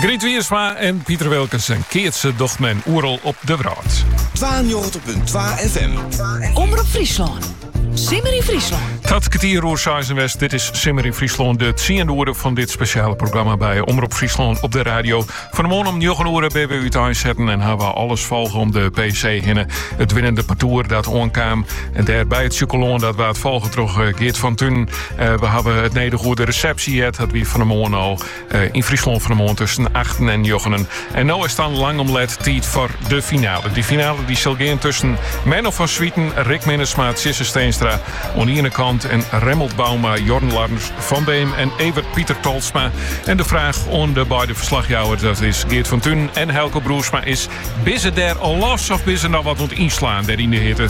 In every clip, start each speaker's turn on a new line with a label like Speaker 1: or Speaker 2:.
Speaker 1: Griet Wiersma en Pieter Wilkens en Keertse docht men oerel op de Wraad.
Speaker 2: 92.2 FM.
Speaker 3: Omroep Friesland. Simmer in Friesland.
Speaker 1: Dat kwartier oer West. Dit is Simmer in Friesland. De 10e uur van dit speciale programma bij Omroep Friesland op de radio. Vanmorgen om 9 uur bij we u thuis zetten en hebben we alles volgen om de PC hinnen. Het winnende parcours dat onkwam. En daarbij het chocolon dat we het volgen terug Geert van Tun. We hebben het nedergoede receptie het. Dat we vanmorgen al in Friesland vanmorgen tussen 8 en 9. En nu is dan lang omlet tijd voor de finale. Die finale die zal gaan tussen Menno van Swieten, Rick Minnesma, Tjesse Steenstra aan de ene kant en Remmelt Bauma, Jorn Lars van Beem en Evert Pieter Tolsma. En de vraag aan de beide verslaghouders, dat is Geert van Tun en Helco Broersma, is: bissen daar al los of bissen nou wat moet inslaan daar in de hitte?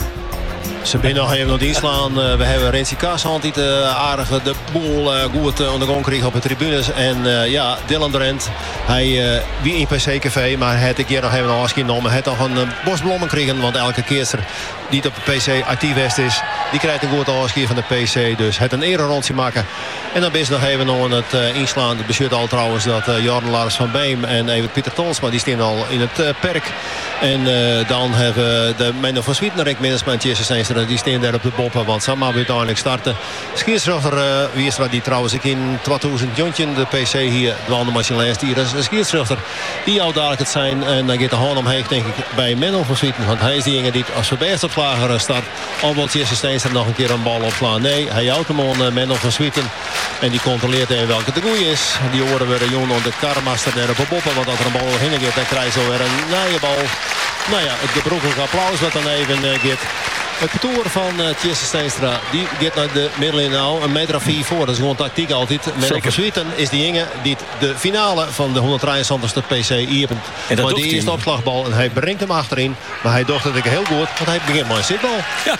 Speaker 4: Ze binnen nog even aan het inslaan. We hebben Rensie Kaashand die aardig de boel goed aan de gang kreeg op de tribunes. En Dylan Drent, hij wie in PC-café, maar hij had een keer nog even een afscheid genomen. Hij had nog een bosblommen kregen, want elke keerster die op de PC actief is, die krijgt een goed afscheid van de PC. Dus het een ererondje maken. En dan is nog even aan het inslaan. Het bestuurt al trouwens dat Jorn Lars van Beem en Evert Pieter Tolsma, die staan al in het perk. En dan hebben de Menno van Swieten, Rick Minnesma en Tjesse Steenstra, die staan daar op de boppen, want samen we uiteindelijk starten. Schiedsrechter Wierstra, die trouwens in 2000 de PC hier de machine laatst hier is een schiedsrechter die jou dadelijk het zijn. En dan gaat de hand omheen, denk ik, bij Menno van Swieten, want hij is die die als verbeterd opslager start. Al wil Tjesse Steenstra nog een keer een bal opslaan. Nee, hij houdt hem aan Menno van Swieten en die controleert even welke de goeie is. Die horen we de jongen aan de karmaster daar op de boppen, want als er een bal heen gaat, dan krijgt zo weer een naaie bal. Nou ja, het gebrokkelijk applaus wat dan even gaat. Het parcours van Tjesse Steenstra, die gaat naar de middenlijn nou, een meter of 4 voor. Dat is gewoon tactiek altijd. Menno van Swieten is die jongen die de finale van de 173ste PC iepent. Maar die eerste opslagbal en hij brengt hem achterin. Maar hij dacht dat ik heel goed, want hij begint maar een zitbal.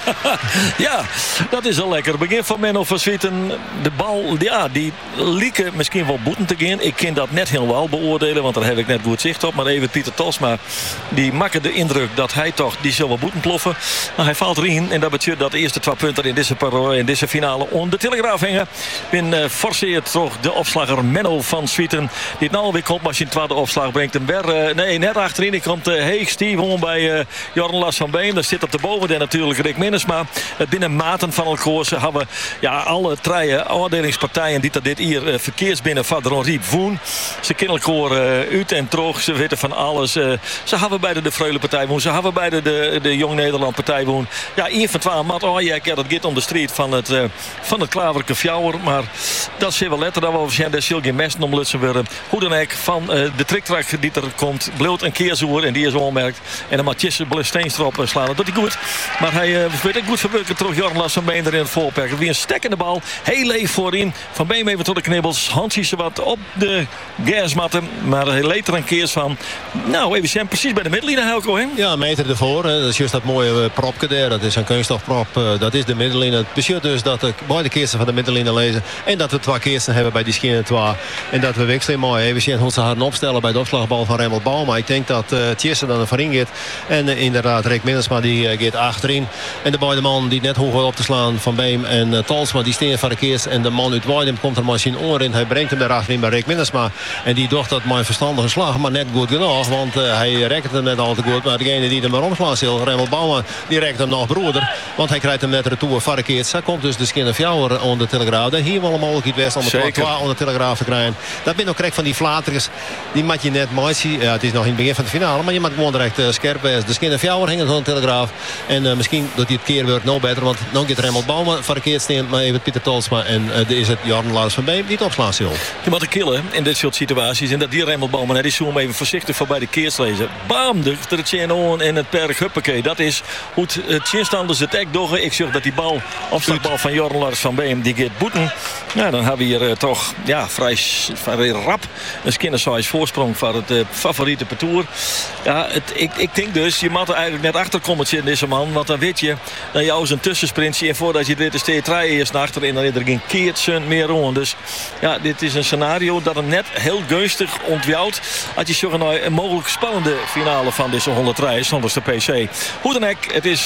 Speaker 5: Ja, dat is al lekker. Begin van Menno van Swieten. De bal, ja, die lieken misschien wel boeten te gaan. Ik kan dat net helemaal beoordelen, want daar heb ik net goed zicht op. Maar even Pieter Tolsma, die maakte de indruk dat hij toch, die zal wel boeten ploffen. Nou, hij valt erin. En dat betekent dat de eerste 2 punten in deze finale om de Telegraaf hangen. Ben forceert toch de opslagger Menno van Swieten. Die het nou weer komt, maar als je een tweede opslag brengt hem weer. Nee, net achterin. Die komt Steve bij Jorn Lars van Beem. Daar zit op de boven natuurlijk Rick Minnesma. Binnen maten van elkaar. Ze hebben alle 3 afdelingspartijen die dat dit hier verkeersbinnen van Riep Woen. Ze kennen elkaar uit en terug. Ze weten van alles. Ze hebben beide de Freulenpartij woon. Ze hebben beide de Jong Nederland Partij woon. Ja, 1 van 2 mat. Oh ja, dat gaat om de street van het Klaverke Fjouwer. Maar dat zie je wel letter. Dat we waarschijnlijk daar zul geen mesten om lutsen weer. Hoe dan ook van de triktrak die er komt. Bloot een keerzoer en die is onmerkt. En de Matjesse Steenstra op slaan. Dat doet hij goed. Maar hij weet ik goed verwerken terug. Jorn Lars van Beem erin het voorperk. Weer een stekkende bal. Heel leeg voorin. Van Beem even tot de knibbels. Hansie ze wat op de gasmatten. Maar hij leed er een keer van. Nou, even zijn precies bij de middenlijn, Helco. Hè?
Speaker 4: Ja, een meter ervoor. Dat is juist dat mooie propje daar. Dat is een kunststofprop. Dat is de middenlijn. Het betekent dus dat de beide keersen van de middenlijn lezen. En dat we 2 keersen hebben bij die schenen 2. En dat we wegstream mooi. Even zien hoe ze haar opstellen bij de opslagbal van Remmelt Bauma. Ik denk dat Tjesse dan er voorin gaat. En inderdaad, Rick Minnesma die gaat achterin. En de beide man die net hoger op te slaan van Beem en Tolsma die steen van de keers. En de man uit Weidem komt er machine oren. Hij brengt hem daar achterin bij Rick Minnesma. En die dacht dat mijn verstandige slag, maar net goed genoeg. Want hij rekt hem net al te goed. Maar degene die hem maar omslaat, Remmelt Bauma, die rekt hem nog broeder. Want hij krijgt hem net retour varkeerd. Zo komt dus de Skinner Fjouwer aan de Telegraaf. Dat hier wel een mogelijkheid west om de 2 aan de Telegraaf te krijgen. Dat ben ook correct van die flaters. Die mag je net mooi zien. Ja, het is nog in het begin van de finale. Maar je mag gewoon direct scherp wezen. De Skinner Fjouwer hangt aan de Telegraaf. En misschien doet hij het keerwoord nog beter. Want dan gaat Remmelt Bauma varkeerd staan. Maar even Pieter Tolsma. En is het Jorn Lars van Beem die het opslaat zal.
Speaker 5: Je moet killen in dit soort situaties. En dat die Remmelt Bauma net is zo om even voorzichtig voorbij de keers lezen. Bam! De tjeen on en het perk. Huppakee. Dat is hoe het tjeenstanders het ek doggen. Ik zeg dat die bal, opslagbal van Jorn Lars van Beem, die gaat boeten. Nou, dan hebben we hier toch vrij rap een Skinner-size voorsprong van het favoriete parcours. Ja, ik denk dus, je moet er eigenlijk net achter komen in deze man. Want dan weet je, dan jou is een tussensprintje. En voordat je dit is treien eerst naar achter en dan is er geen keertje meer rond. Dus ja, dit is een scenario dat hem net heel gunstig ontwouwt. Als je zo'n een mogelijk spannende finale van deze 103 zonder de PC. Hoe dan ook, het is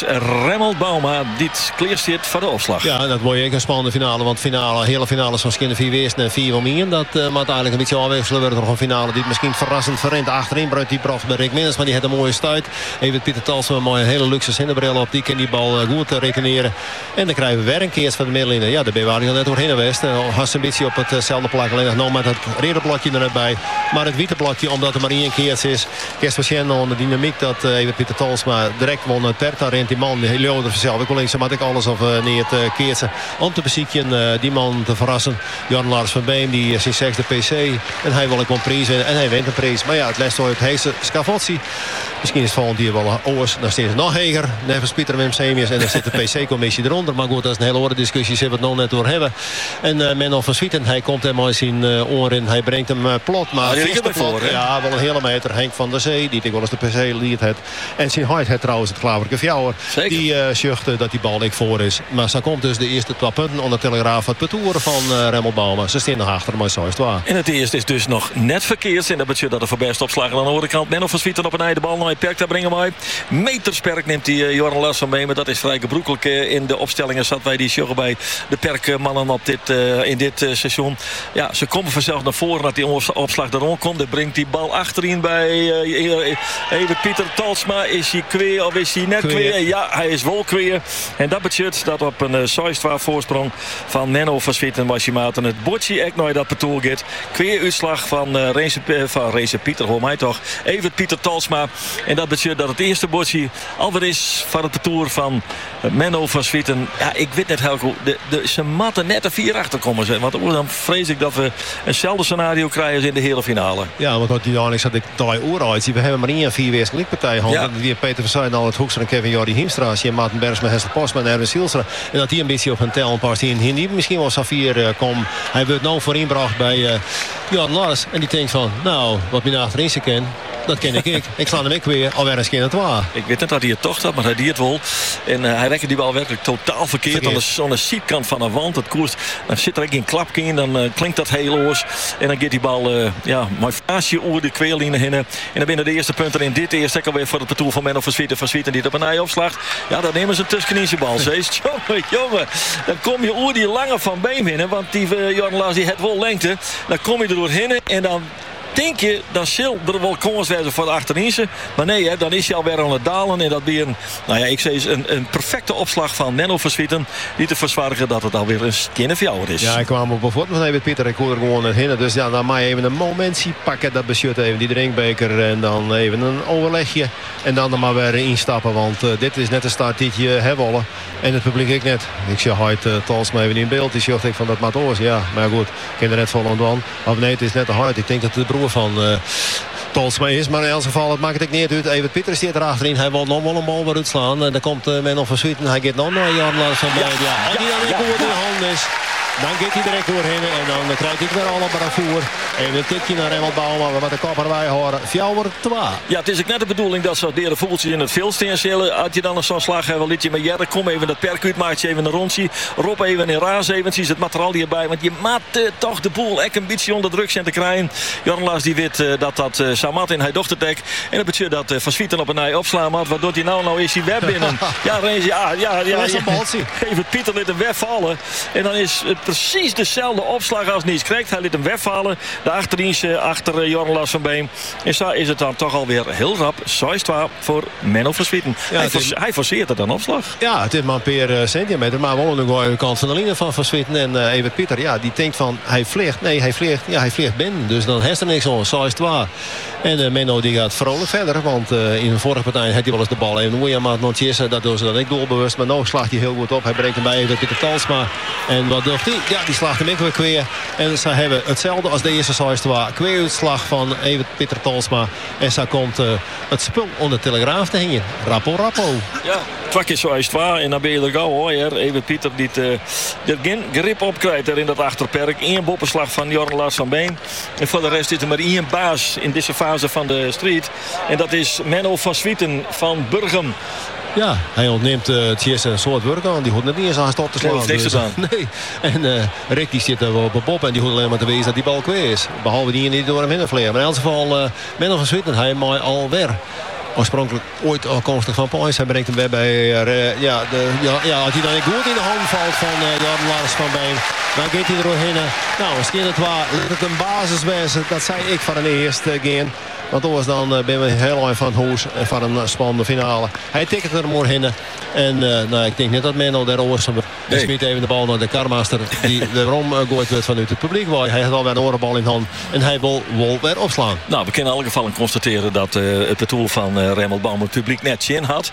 Speaker 5: Remmel Bauma die het clear zit voor de opslag.
Speaker 4: Ja, dat wordt ook een spannende finale. Want hele finales van Skinner 4 Westen en 4 Wilmien. Dat maakt eigenlijk een beetje afwisselen. Er wordt nog een finale die misschien verrassend verrent. Achterin bruikt die bracht bij Rick Minnes. Maar die heeft een mooie stuit. Even Pieter Talsma met een hele luxe zinnebril op. Die kan die bal goed rekeneren. En dan krijgen we weer een keer van de middenlijn. Ja, de Bewaring net doorheen geweest. Has een beetje op hetzelfde plak. Alleen nog met het rode blokje er net bij. Maar het witte blokje, omdat er maar één keer is. Kerst waarschijnlijk onder de dynamiek dat even Pieter Talsma direct won het Perta rent. Die man, die leeuwde vanzelf. Ik wil links, maar ik alles of neer het keertje. Om te bezieken die man te verrassen. Jan Lars van Beem, die is in de PC. En hij wil een prijs winnen. En hij wint een prijs. Maar ja, het les door het heese Scavozzi. Misschien is het volgende hier wel oors. Dan steeds nog heger. Nevens Pieter Wim Semius. En dan zit de PC-commissie eronder. Maar goed, dat is een hele andere discussie. Ze hebben het nog net door hebben. En Menno van Swieten, hij komt hem maar zijn oren in. Hij brengt hem plot. Maar ja, wel een hele meter. Henk van der Zee, die ik wel eens de PC liet het. En zijn hart het trouwens het Klaverke Fjouwer. Die zuchtte dat die bal ik voor is. Maar zo komt dus de eerste 2 punten onder de Telegraaf. Het betoeren van Remmel Bauma. Ze staan nog achter, maar zo is het waar.
Speaker 5: En het eerste is dus nog net verkeerd. En dat betekent dat er voor best opslagen aan de andere kant. Menno van Swieten op een einde bal naar Perk. Daar brengen wij. Metersperk neemt die Joran Larsson mee. Maar dat is vrij gebroekelijk. In de opstellingen zat wij die sjoggen bij de Perkmannen op in dit seizoen. Ja, ze komen vanzelf naar voren dat die opslag erom komt. Dan brengt die bal achterin bij even Pieter Talsma. Is hij kweer of is hij net kweer? Ja, hij is wel kweer. En dat betekent dat op een 6-2 voorsprong van Menno van Swieten was je maat. En het bordje echt nooit dat betoel gaat. Kweer uitslag van Reze Pieter, hoor mij toch. Even Pieter Talsma. En dat betekent dat het eerste bordje alweer is van het betoer van Menno van Swieten. Ja, ik weet net heel goed. Ze matten net er 4 achter komen zijn. Want dan vrees ik dat we eenzelfde scenario krijgen in de hele finale.
Speaker 4: Ja, want uiteindelijk zat ik 3 uur uit. We hebben maar 1 4 weersklikpartij. Ja. Die Peter Versuijn, al het Hoekstra en Kevin Jordi Hiemstra. En Maarten Bergs met Hester Postma en Erwin Sielstra. En dat die een beetje op een tel past. Die misschien wel Safir komt. Hij wordt nou voorinbracht bij Jan Lars. En die denkt van, nou, wat mijn achterin ze ken. Dat ken ik. Ik sla hem ook weer. Alweer eens keer het waar.
Speaker 5: Ik weet niet dat hij het toch had, maar hij deed het wel. En hij rekent die bal werkelijk totaal verkeerd. Aan de zijkant van de wand. Het koers, dan zit er ook een klapje in. Dan klinkt dat heel oors. En dan gaat die bal maar faasje over de kweerlijnen heen. En dan binnen de eerste punten in dit eerste alweer voor het betoel van Menno van Swieten. Van Swieten die het op een ei opslaagt. Ja, dan nemen ze een tussenknie'se bal. Jongen. Dan kom je over die lange van Beem heen. Want die Jordan Lars die het wel lengte. Dan kom je er doorheen en dan denk je, dan zal er wel kans wezen voor de achterin. Maar nee, dan is hij alweer aan het dalen. En dat weer een perfecte opslag van Menno van Swieten. Die te verzwaardigen dat het alweer een skinnerfjouwer is.
Speaker 4: Ja, ik kwam op bijvoorbeeld even Pieter. Ik hoor er gewoon heen. Dus ja, dan mag je even een momentje pakken. Dat beschuurt even die drinkbeker. En dan even een overlegje. En dan maar weer instappen. Want dit is net een start die je hebben willen. En het publiek ik net. Ik zie Hart Talsma even in beeld. Die zegt ik van dat Matos. Ja, maar goed. Ik ken er net van aan doen. Of nee, het is net de Hart. Ik denk dat het de broer van Talsma is. Maar in elk geval, het maakt het niet uit. Even Pieter staat erachterin. Hij wil nog wel een bal weer uitslaan. En dan komt Menno van Swieten. Hij gaat nog naar Jan Lars van Beem. Als hij dan een goed in de hand is, dan gaat hij direct doorheen. En dan krijgt hij weer al op bravoer. Even een tikje naar Remmel Bauma. Wat de kop erbij horen. Fjouwer 2.
Speaker 5: Ja, het is ook net de bedoeling dat ze de voeltjes in het veld staan. Had je dan nog zo'n slag hebben, liet je met Jerre. Kom even dat perk uit, maak je even een rondje. Rob even in raas even. Zie je het materiaal hierbij. Want je maakt toch de boel echt een beetje onder druk zijn te krijgen. Jan Lars die weet dat zou mat in hij dochtertek. En dat betekent dat Van Swieten op een ei opslaan had. Wat doet hij nou? Nou is hij weg binnen. Ja, even Pieter liet hem wegvallen. En dan is het precies dezelfde opslag als Nies krijgt. Hij liet hem wegvallen. De achterin achter Joran Lars van Beem. En zo is het dan toch alweer heel rap. 6-2 voor Menno van Swieten. Ja, hij forceert het dan opslag.
Speaker 4: Ja, het is maar een paar centimeter. Maar wel aan de kant van de linie van Swieten. En even Pieter, ja, die denkt van hij vliegt. Nee, hij vliegt binnen. Dus dan heeft er niks aan. 6-2. En Menno die gaat vrolijk verder. Want in de vorige partij had hij wel eens de bal even moeie maar notjes. Dat doen ze dan ik doelbewust. Maar nu slaagt hij heel goed op. Hij brengt hem bij even Pieter Talsma. En wat dacht hij? Ja, die slaagt hem weer kweer. En ze hebben hetzelfde als de eerste 6-2. Kweeruitslag van even Pieter Talsma. En zo komt het spul onder de Telegraaf te hingen. Rappo.
Speaker 5: Ja, 2 keer 6-2. En dan ben je er gauw hoor. Even Pieter die er geen grip op krijgt in dat achterperk. 1 boppenslag van Joran Lars van Beem. En voor de rest is er maar 1 baas in deze fase van de strijd. En dat is Menno van Swieten van Burgum.
Speaker 4: Ja, hij ontneemt het eerst een soort werk aan. Die hoort net niet eens aan stop te slaan. Nee. En Rick die zit op een Bob en die hoort alleen maar te wezen dat die bal kwijt is. Behalve die door hem heen vliegen. Maar in elk geval Menno van Swieten, hij maakt alweer oorspronkelijk ooit afkomstig van Poins. Hij brengt hem weer bij... als hij dan goed in de hand valt van Jordan Lars van Beem. Dan gaat hij er doorheen. Nou, misschien het een basis wezen. Dat zei ik van de eerste game. Want anders dan ben we heel lang van het hoes en van een spannende finale. Hij tikt er maar heen. En ik denk niet dat Menno daarover smiet even de bal naar de karmaster. Die erom gooit wordt vanuit het publiek. Hij had alweer een orenbal in hand. En hij wil weer opslaan.
Speaker 5: Nou, we kunnen in elk geval constateren dat het parcours van Remmel Baum het publiek net zin had.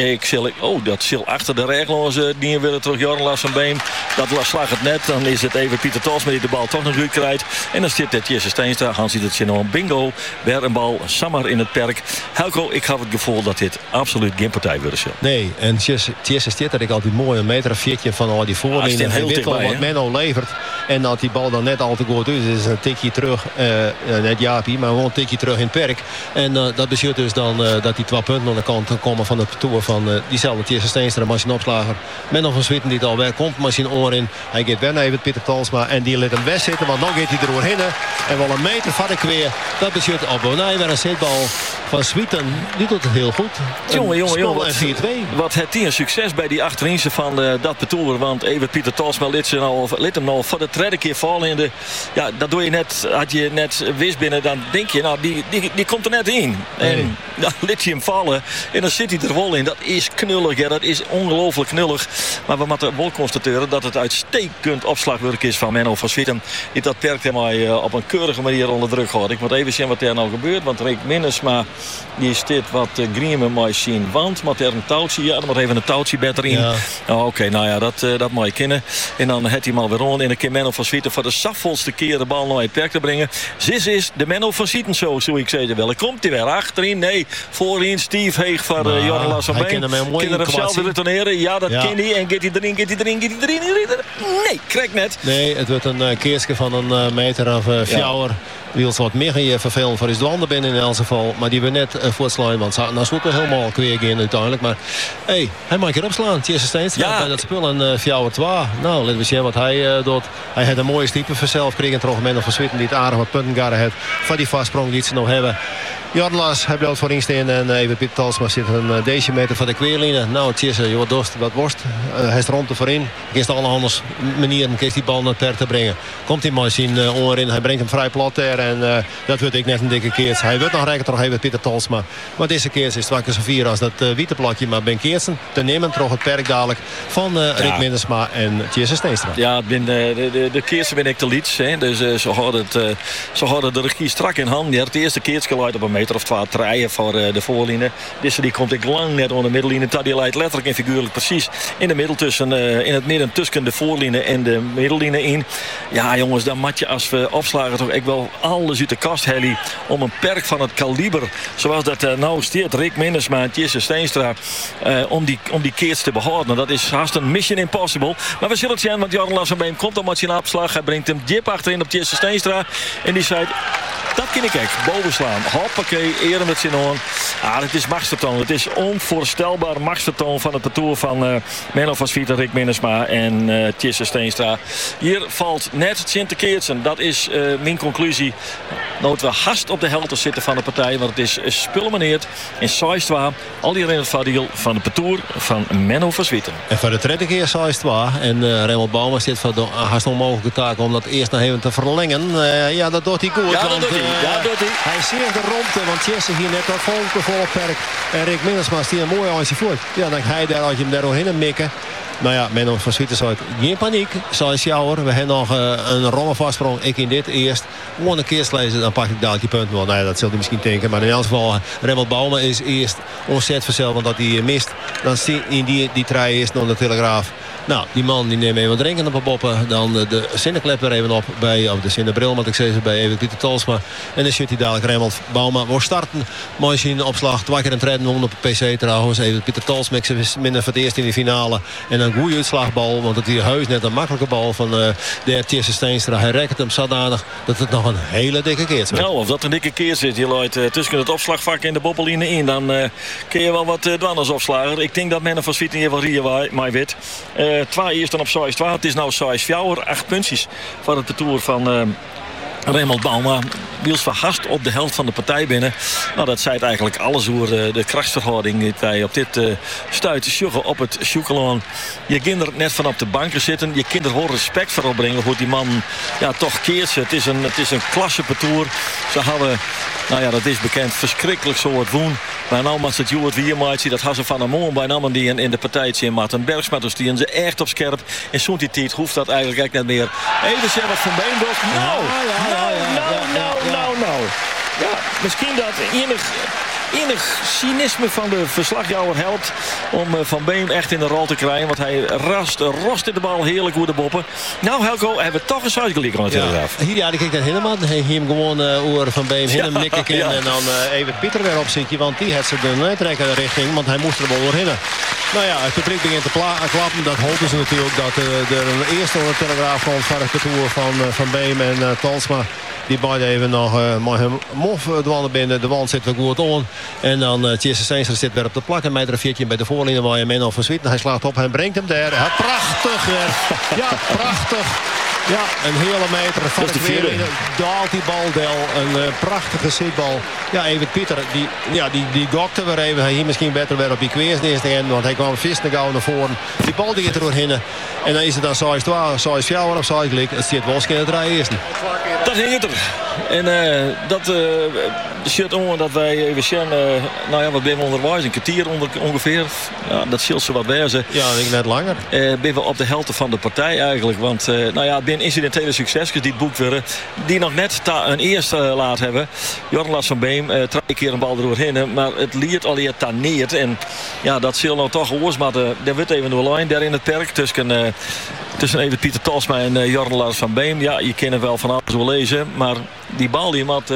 Speaker 5: Dat zal achter de regels die willen terug Jordan Lars van Beem. Dat slag het net. Dan is het even Pieter Talsma die de bal toch nog goed krijgt. En dan zit het Jesse Steenstra. Hans ziet het zin om bingo. Weer een bal. Samar in het perk. Helco, ik had het gevoel dat dit absoluut geen partij wordt.
Speaker 4: Nee, en Jesse stiert dat ik altijd mooi een meter of 14 van al die voorlijnen. Hij weet wel wat Menno levert. En dat die bal dan net al te goed is. Is een tikje terug. Net Jaapie, maar gewoon een tikje terug in het perk. En dat betekent dus dan dat die 2 punten aan de kant komen van het toer van diezelfde Jesse Steenstra, machinopslager. Menno van Swieten die het alweer komt, machine oor in. Hij gaat weer even Pieter Talsma en die laat hem wegzitten, want dan gaat hij er doorheen. En wel een meter vat ik weer. Dat betekent op Bonai weer een zitbal van Swieten. Die doet het heel goed.
Speaker 5: Jongen.
Speaker 4: Wat
Speaker 5: het hier een succes bij die achterin van dat betoer. Want even Pieter Talsma liet hem nou voor de tweede keer vallen in de... Ja, dat doe je net. Had je net wist binnen, dan denk je, nou, die komt er net in.
Speaker 4: Nee.
Speaker 5: En dan liet je hem vallen. En dan zit hij er wel in. Dat is knullig, ja. Dat is ongelooflijk knullig. Maar we moeten wel constateren dat het uitstekend opslagwerk is van Menno van Swieten. Die dat perkt hem op een keurige manier onder druk gehad. Ik moet even zien wat er nou gebeurt. Want Rick Minnesma, die stiert wat griemen maar zien. Want er een touwtje, ja, er moet even een touwtje beter in. Ja. Oké, nou ja, dat moet je kennen. En dan heeft hij hem alweer rond. En dan kan Menno van Swieten voor de safvolste keer de bal naar het perk te brengen. Zis is de Menno van Swieten zo ik zei wel. Komt hij weer achterin? Nee, voorin Steve Heeg van Jordan Lars van Been. Kunnen hem zelf retourneren? Ja, dat kan hij. En gaat hij erin? Nee, krijg net.
Speaker 4: Nee, het wordt een keersje van een meter of fjouwer. Wiels wat meer vervelend voor his landen binnen in elk geval. Maar die we net voortslaan. Want nou is het helemaal kweer gaan uiteindelijk. Maar hij mag er opslaan. Jesse Steenstra bij dat spul en fjouwer 2. Nou, laten we zien wat hij doet. Hij had een mooie stiepe voor zelf. Kreeg een trog Menno van Swieten die het aardig wat punten garden heeft. Van die vastsprong die ze nog hebben. Jordan Lars, hij blijft voorin staan en even Pieter Talsma zit een decimeter van de kweerlijnen. Nou, Tjesse, joh, dorst wat worst. Hij is er rond voorin. Kiest alle andere manieren kiest die bal naar het perk te brengen. Komt hij maar zien onderin. Hij brengt hem vrij plat daar en dat wordt ik net een dikke keer. Hij wordt nog rekken toch even Pieter Talsma. Maar deze keer is het wakker zo vier als dat witte plakje. Maar Ben Keertsen te nemen toch het perk dadelijk van Rick Minnesma en Jesse Steenstra.
Speaker 5: Ja, de Keertsen ben ik te lieds. Dus ze hadden de regie strak in hand. Die had het eerste keertje geluid op een meter of 2 treien voor de voorlijnen. Dus die komt ik lang net onder de middellijnen. Die leidt letterlijk en figuurlijk precies in de middel in het midden tussen de voorlijnen en de middellijnen in. Ja, jongens, dan moet je als we opslagen toch echt wel alles uit de kast hellen om een perk van het kaliber zoals dat nou stiert Rick Minnesma en Jesse Steenstra om die keers te behouden. Dat is haast een mission impossible. Maar we zullen het zien, want Jordan Lars van Beem komt dan met zijn opslag. Hij brengt hem diep achterin op Jesse Steenstra en die zei: dat kan ik echt bovenslaan. Hoppakee, eren met z'n oren. Het is machtsvertoon. Het is onvoorstelbaar machtsvertoon van het parcours van Menno van Swieten, Rick Minnesma en Jesse Steenstra. Hier valt net Sinte Keertsen. Dat is mijn conclusie. Dat we haast op de helft zitten van de partij. Want het is spulmeneerd in 6-2. Al hier in het voordeel van het parcours van Menno van Swieten.
Speaker 4: En voor de tweede keer 6-2. En Remmel Bauma zit voor de haast onmogelijke taak om dat eerst nog even te verlengen. Ja, dat doet hij goed.
Speaker 5: Ja, dat doet hij.
Speaker 4: Hij zeert de rondte, want Jesse hier net al vol op perk. En Rick Minnesma stiert een mooi handje voort. Ja, dan ga je daar, als je hem daar doorheen mikken. Nou ja, Menno van Swieten zei: geen paniek, zoals jouwer. We hebben nog een rommel vastsprong. Ik in dit eerst. Gewoon een keer lezen, dan pak ik dadelijk die punten wel. Nou ja, dat zult u misschien denken. Maar in elk geval, Remmel Bauma is eerst ontzettend vanzelf. Want dat hij mist, dan zie je die trein eerst nog de Telegraaf. Nou, die man die neemt even wat drinken op boppen. Dan de zinneklep er even op bij, of de zinnebril, moet ik zeggen, bij even Pieter Talsma. En dan zit hij dadelijk Remmel Bauma. We starten, mooi zien, opslag. 2 keer een treden op de PC trouwens. Even Pieter Talsma, minder voor het eerst in de finale. En een goede uitslagbal, want het is heus net een makkelijke bal van de Jesse Steenstra. Hij rekt hem zodanig dat het nog een hele dikke keer is.
Speaker 5: Nou, of dat een dikke keer zit, je luidt tussen het opslagvak en de bobbelline in, dan kun je wel wat dwanners opslagen. Ik denk dat Menno van Swieten hier wel hier mij weet. 2 eerst dan op 6-2. Het is nou 6-4, 8 puntjes van het parcours van Raymond Bauma wiels verhast op de helft van de partij binnen. Nou, dat zei het eigenlijk alles over de krachtsverhouding die wij op dit stuit sjuggen op het Sjoekeloon. Je kinderen net van op de banken zitten. Je kinderen horen respect voor opbrengen hoe die man toch keert. Het is een klasse parcours. Ze hadden, nou ja, dat is bekend, verschrikkelijk zo het woen. Maar nou was het Joert Wiermaatje, dat had ze van een mooi bij namen die in de partij zien. Martin Bergsma, dus die ze echt op scherp. En zo'n die tijd hoeft dat eigenlijk net meer. Even zeggen wat Van Beemdorp. Nou. Ja, misschien dat enig cynisme van de verslagjouwer helpt om Van Beem echt in de rol te krijgen. Want hij rost de bal heerlijk hoe de boppen. Nou, Helco, hebben we toch een uitgelijk aan het telegraaf.
Speaker 4: Hier kijk ik helemaal. Hij hem gewoon oor Van Beem hem nikken in en dan even Pieter weer opzitten. Want die had ze de neutrekker richting, want hij moest er wel doorheen. Nou ja, het publiek begint te klappen. Dat hopen ze natuurlijk dat er een eerste telegraaf komt van het parcours van Beem en Talsma. Die beide even nog maar hem mof dwanden binnen. De wand zit weer goed on. En dan Tjesse Steenstra zit weer op de plak. En mij er een viertje bij de voorlinie waar je Menno van Swieten. Hij slaat op en brengt hem daar. Ja, prachtig. Ja, prachtig. Ja, een hele meter van het weer. Daalt die baldel. Een prachtige zitbal. Ja, even Pieter. Die gokte weer even. Hij hier misschien beter weer op die kweers de eerste end. Want hij kwam vis gauw naar voren. Die bal die gaat er doorheen. En dan is het dan 6-2, 6-4 of 6 gelijk. Het zit wel eens in het rijden eerst.
Speaker 5: Dat ging het er. En dat shirt om dat wij even zien. Nou ja, wat ben we onderwijs? Een kwartier ongeveer. Ja, dat scheelt ze wat wijzen.
Speaker 4: Ja, ik denk net langer.
Speaker 5: Ben we op de helft van de partij eigenlijk. Want nou ja, ben incidentele succesjes die het boek werden. Die nog net een eerste laat hebben. Jorn Lars van Beem. 2 keer een bal eroverheen. Maar het liet al hier taneert. En ja, dat zal nou toch oorsmatten. Er wordt even een lijn daar in het perk. Tussen even Pieter Talsma en Jorn Lars van Beem. Ja, je kan er wel van alles wel lezen. Maar die bal die had...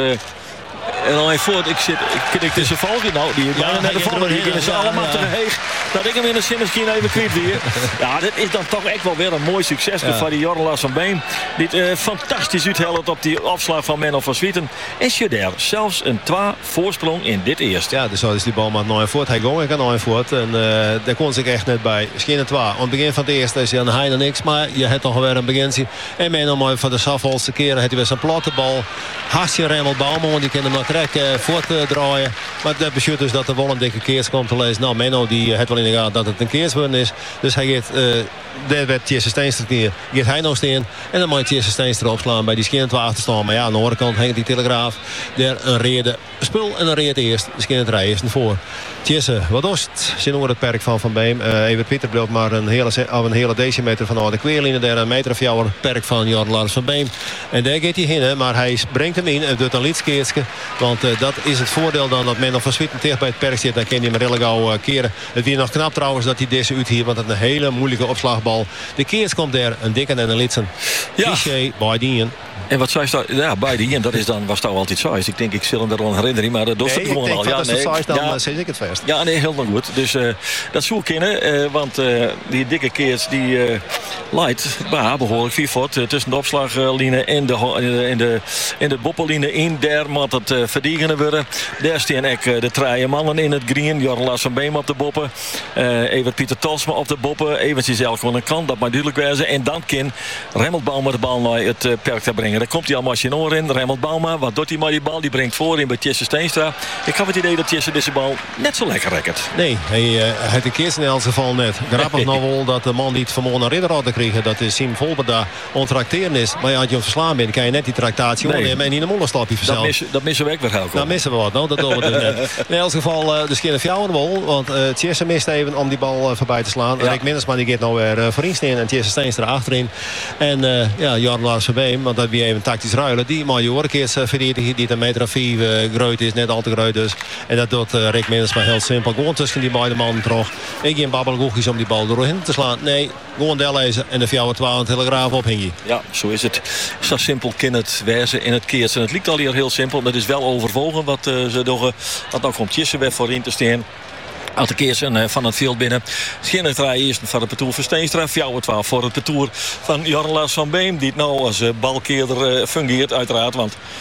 Speaker 5: en dan even voort, ik tussen volgen. Nou, die net de volgende. Die is allemaal te heeg. Dat ik hem in de zin misschien even kwijt weer. Ja, dit is dan toch echt wel weer een mooi succes van die Jorn Lars van Beem. Dit fantastisch uithelpt op die afslag van Menno van Swieten. En Schuder zelfs een 2 voorsprong in dit eerste.
Speaker 4: Ja, dus zo is die bal maar naar voort. Hij ging er naar voort. En daar kon zich echt net bij. Misschien 2. Aan het begin van het eerste is hij dan niks. Maar je hebt toch weer een beginsje. En Menno maar van de Safholste keren. Heeft hij weer zijn platte bal. Hartje Raymond Bauma. Want die kan hem nog voort draaien. Maar dat betekent dus dat er wel een dikke keers komt te lezen. Nou, Menno die het wel in de gaten dat het een keerswurden is. Dus hij gaat, daar werd Tjesse Steenstra keer. Gaat hij nog staan. En dan moet Tjesse Steenstra opslaan bij die skin 2 achter staan. Maar ja, aan de andere kant hangt die telegraaf. Daar een reden spul en een reed eerst. De skin 3 eerst voor. Tjesse, wat is het? Zin over het perk van Beem. Even Pieter bleef maar een hele decimeter van de kweerlijnen. Daar een meter of jouw perk van Jorn Lars van Beem. En daar gaat hij heen. Maar hij brengt hem in. En doet een lietskeertje. Want dat is het voordeel dan dat Menno van Swieten tegen bij het perk zit. Dan kan hij hem heel gauw keren. Het weer nog knap trouwens dat hij deze uit hier. Want het is een hele moeilijke opslagbal. De keers komt daar een dikke en een litsen. Ja. Cliché bij die.
Speaker 5: En wat zei je? Ja, bij die. En dat is dan was het altijd zo. Ik denk ik zal hem daarom herinneren. Maar dat is het gewoon al.
Speaker 4: Ja, nee. Dan zeg ik het vast.
Speaker 5: Ja, nee, heel goed. Dus dat zou kennen. Want die dikke keers die leidt behoorlijk 4 voet tussen de opslaglijnen en de boppellijnen in. Daar moet het verdienen worden. Daar staan ook de 3 mannen in het green. Jorn Lars van Beem op de boppen. Even Pieter Talsma op de boppen. Eventjes zelf gewoon een kant. Dat mag duidelijk wezen. En dan kan Raymond Bauma de bal naar het perk te brengen. Daar komt hij al machine in. Raymond Bauma, wat doet hij maar die bal? Die brengt voor in bij Tjesse Steenstra. Ik heb het idee dat Tjesse deze bal net zo lekker rekkert.
Speaker 4: Nee, hij had de keer in elk geval net. Grappig nog wel dat de man die het vanmorgen naar Ridder had gekregen, dat is Sim Volberda ontracteren is. Maar als je hem verslaan bent, kan je net die tractatie nemen en in een mollenstapje verzeld.
Speaker 5: Dat missen we ook weer heel
Speaker 4: goed. Nou, missen we wat. Nou, dat doen we dus net. In elk geval de skin of jou wel. Want Tjesse mist even om die bal voorbij te slaan. Ja. Rick Mindersma die gaat nou weer voorin staan en Tjesse Steenstra achterin. En Jorn Lars van Beem, want dat wie even tactisch ruilen. Die maar Jorekeers verdediger die een meter of 5 groot is, net al te groot dus. En dat doet Rick Mindersma heel simpel. Gewoon tussen die beide mannen terug. Ik geen babbelgoegjes om die bal doorheen te slaan. Nee, gewoon daar lezen en de 4-12 telegraaf ophing.
Speaker 5: Ja, zo is het. Zo simpel kan het wijzen in het keersen. Het lijkt al hier heel simpel. Dat is wel overwogen wat ze doen. Want dan komt Tjesse weer voorin te staan. Uit de keersen van het veld binnen. Schinner draai eerst van het parcours van Steenstra. 4-12 voor het parcours van Jorn Lars van Beem. Die het nou als balkeerder fungeert uiteraard. Want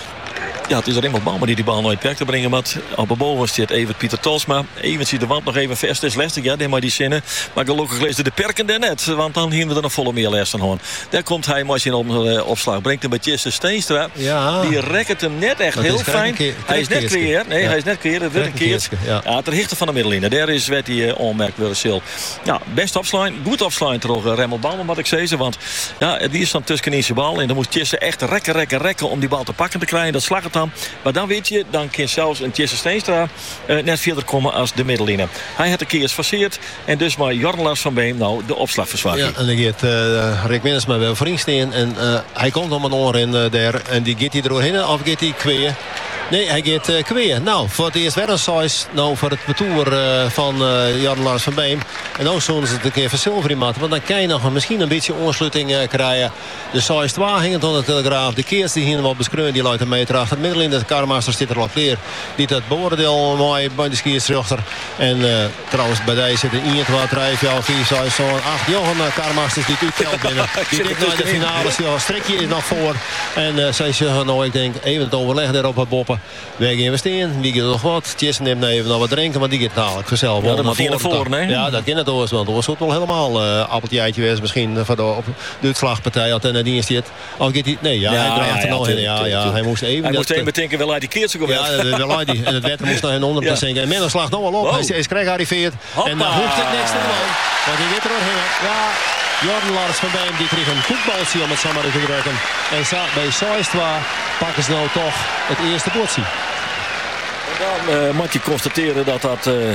Speaker 5: Ja, het is Remmel Bouwma die bal nooit perk te brengen. Maar op de boven zit even Pieter Tosma. Even ziet de wand nog even vast. Is lastig, ja, maar die zinnen. Maar gelukkig leest de perken daar net. Want dan gingen we er nog volle meer les aan horen. Daar komt hij maar in opslag. Brengt hem bij Jesse Steenstra.
Speaker 4: Ja.
Speaker 5: Die rekt hem net echt heel fijn. Hij is net creëer. Nee, hij is net creëer. Het wordt een keer. Ja, ter hichte van de middenlijn. Daar is werd hij onmerkt weer sil. Ja, best opslaan. Goed opslaan toch Remmel Bouwma, wat ik zei. Want ja, die is dan tussen in zijn bal. En dan moet Jesse echt rekken om die bal te pakken te krijgen. Dat slag het dan. Maar dan weet je, dan kan zelfs een Jesse Steenstra net verder komen als de middenlijn. Hij had de keers faceerd. En dus maar Jorn Lars van Beem nou de opslag verzwakken.
Speaker 4: Ja, en dan gaat Rick Minnesma wel vriend staan. En hij komt om een oor in daar. En die gaat hij doorheen of gaat hij kweeën? Nee, hij gaat kweeën. Nou, voor het eerst weer een size. Nou, voor het betoer van Jorn Lars van Beem. En dan zullen ze het een keer verzilveren maken. Want dan kan je nog misschien een beetje ontsluiting krijgen. De size 2 hing aan de Telegraaf. De keers die hier wat beschreven, die luidt een meter achter het middel in. De karmaster zit er al klaar. Die dat beoordeel mooi bij de skiersrechter. En trouwens, bij deze zitten 1, 2, 3, 4, 5, 6, 7, 8 jongen karmasters die uittelt binnen. Die dit naar de finale. Ja, strikje is nog voor. En zij zeggen, nou, ik denk even het overleg daarop wat boppen. Wij gaan steen, wie gaat nog wat? Tjessen neemt even nog wat drinken, want die gaat namelijk vanzelf.
Speaker 5: Ja, dat moet hier naar voren, hè?
Speaker 4: Ja, dat kan het oors, want oors wordt wel helemaal appeltje geweest. Misschien van de uitslagpartij had en die is dit. Of gaat hij? Nee, ja, hij draagt er nog in. Ja, hij moest even.
Speaker 5: Hij moest even bedenken, wel uit die keertje komen.
Speaker 4: Ja, wel uit die. En het wetter moest nog in 100% en Menno slaagt nog wel op. Hij is krijg arriveert. En dan hoeft het niks te doen. Want die wit er doorheen. Ja. Jorn Lars van Beem die kreeg een voetbaltje om het samen te drukken. En bij Soistwa pakken ze nou toch het eerste bordje.
Speaker 5: Dan moet je constateren dat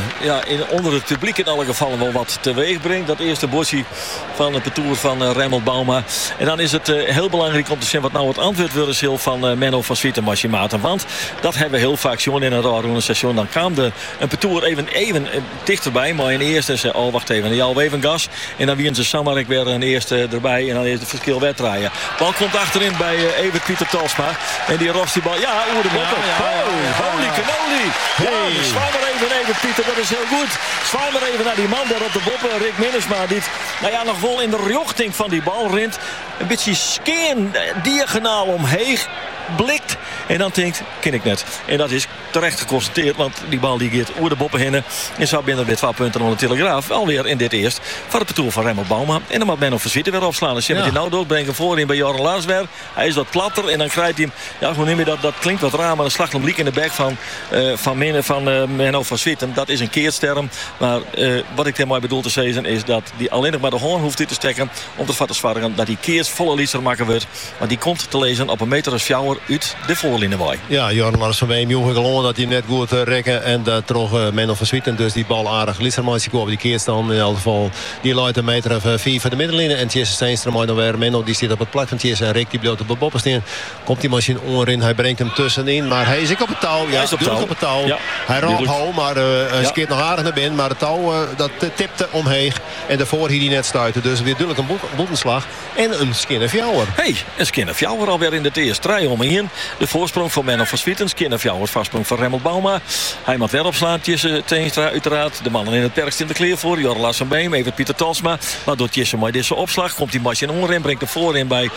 Speaker 5: onder het publiek in alle gevallen wel wat teweeg brengt. Dat eerste bosje van het parcours van Remmel Bouwma. En dan is het heel belangrijk om te zien wat nou het antwoord wordt van Menno van Swieten Maarten. Want dat hebben we heel vaak zien in een organisation. Dan kwam er een parcours even dichterbij. Maar in de eerste zei, oh wacht even, Jal even gas. En dan wien ze Samarik weer een eerste erbij. En dan is het verschil weddraaien. Bal komt achterin bij Evert Pieter Talsma. En die rost die bal. Ja, oer de boppen. Holy cannoli. Ja, dus zwaar maar even Pieter, dat is heel goed. Zwaar maar even naar die man daar op de boppen, Rick Minnesma. Die nog wel in de richting van die bal rent. Een beetje skeen, diagonaal omheen blikt. En dan denkt, ken ik net. En dat is terecht geconstateerd, want die bal die gaat oer de boppen heen. En zou binnen weer 2 punten onder de Telegraaf. Alweer in dit eerst van het parcours van Remmel Bouwma. En dan moet Menno van Swieten weer opslaan. Dus je moet die nou doorbrengen voorin bij Jorn Lars weer. Hij is wat platter en dan krijgt hij hem. Ja, hoe neem je dat? Dat klinkt wat raar, maar een slag hem liek in de bek van Menno van Swieten. Dat is een keersterm. Maar wat ik mooi bedoel te zeggen is dat die alleen nog maar de hoorn hoeft te stekken om te vatten zwaarden dat die keers volle liester maken wordt. Maar die komt te lezen op een meter of sjouwer uit de voorlinewaai.
Speaker 4: Ja, Jorn Lars van Beem joeg gewoon dat hij net goed rekken en dat toch Menno van Swieten dus die bal aardig listermaatje op die keer staan in elk geval. Die luidt een meter of 4 van de middenlijne en Jesse Steenstra maar dan weer Menno die zit op het plak van Jesse en Rick die blijft op de boppen staan. Komt die machine onderin, hij brengt hem tussenin, maar hij is op het touw. Ja, hij is op het touw. Ja, hij raapt hoog, maar hij skeert nog aardig naar binnen, maar het touw dat tipte omheen en daarvoor hier die net stuiten. Dus weer duidelijk een boetenslag en een Skinner-Fjouwer.
Speaker 5: Hey, een Skinner-Fjouwer alweer in het eerste rij omheen. De voorsprong van Menno van Swieten, Skinner-Fjouwer vastsprong van Remmel Bouwma. Hij moet weer opslaan, Jesse Teenstra uiteraard. De mannen in het perk in de kleer voor. Jorn Lars van Beem, even Pieter Talsma. Maar door Jesse maar deze opslag komt die machine onderin, brengt er voorin bij.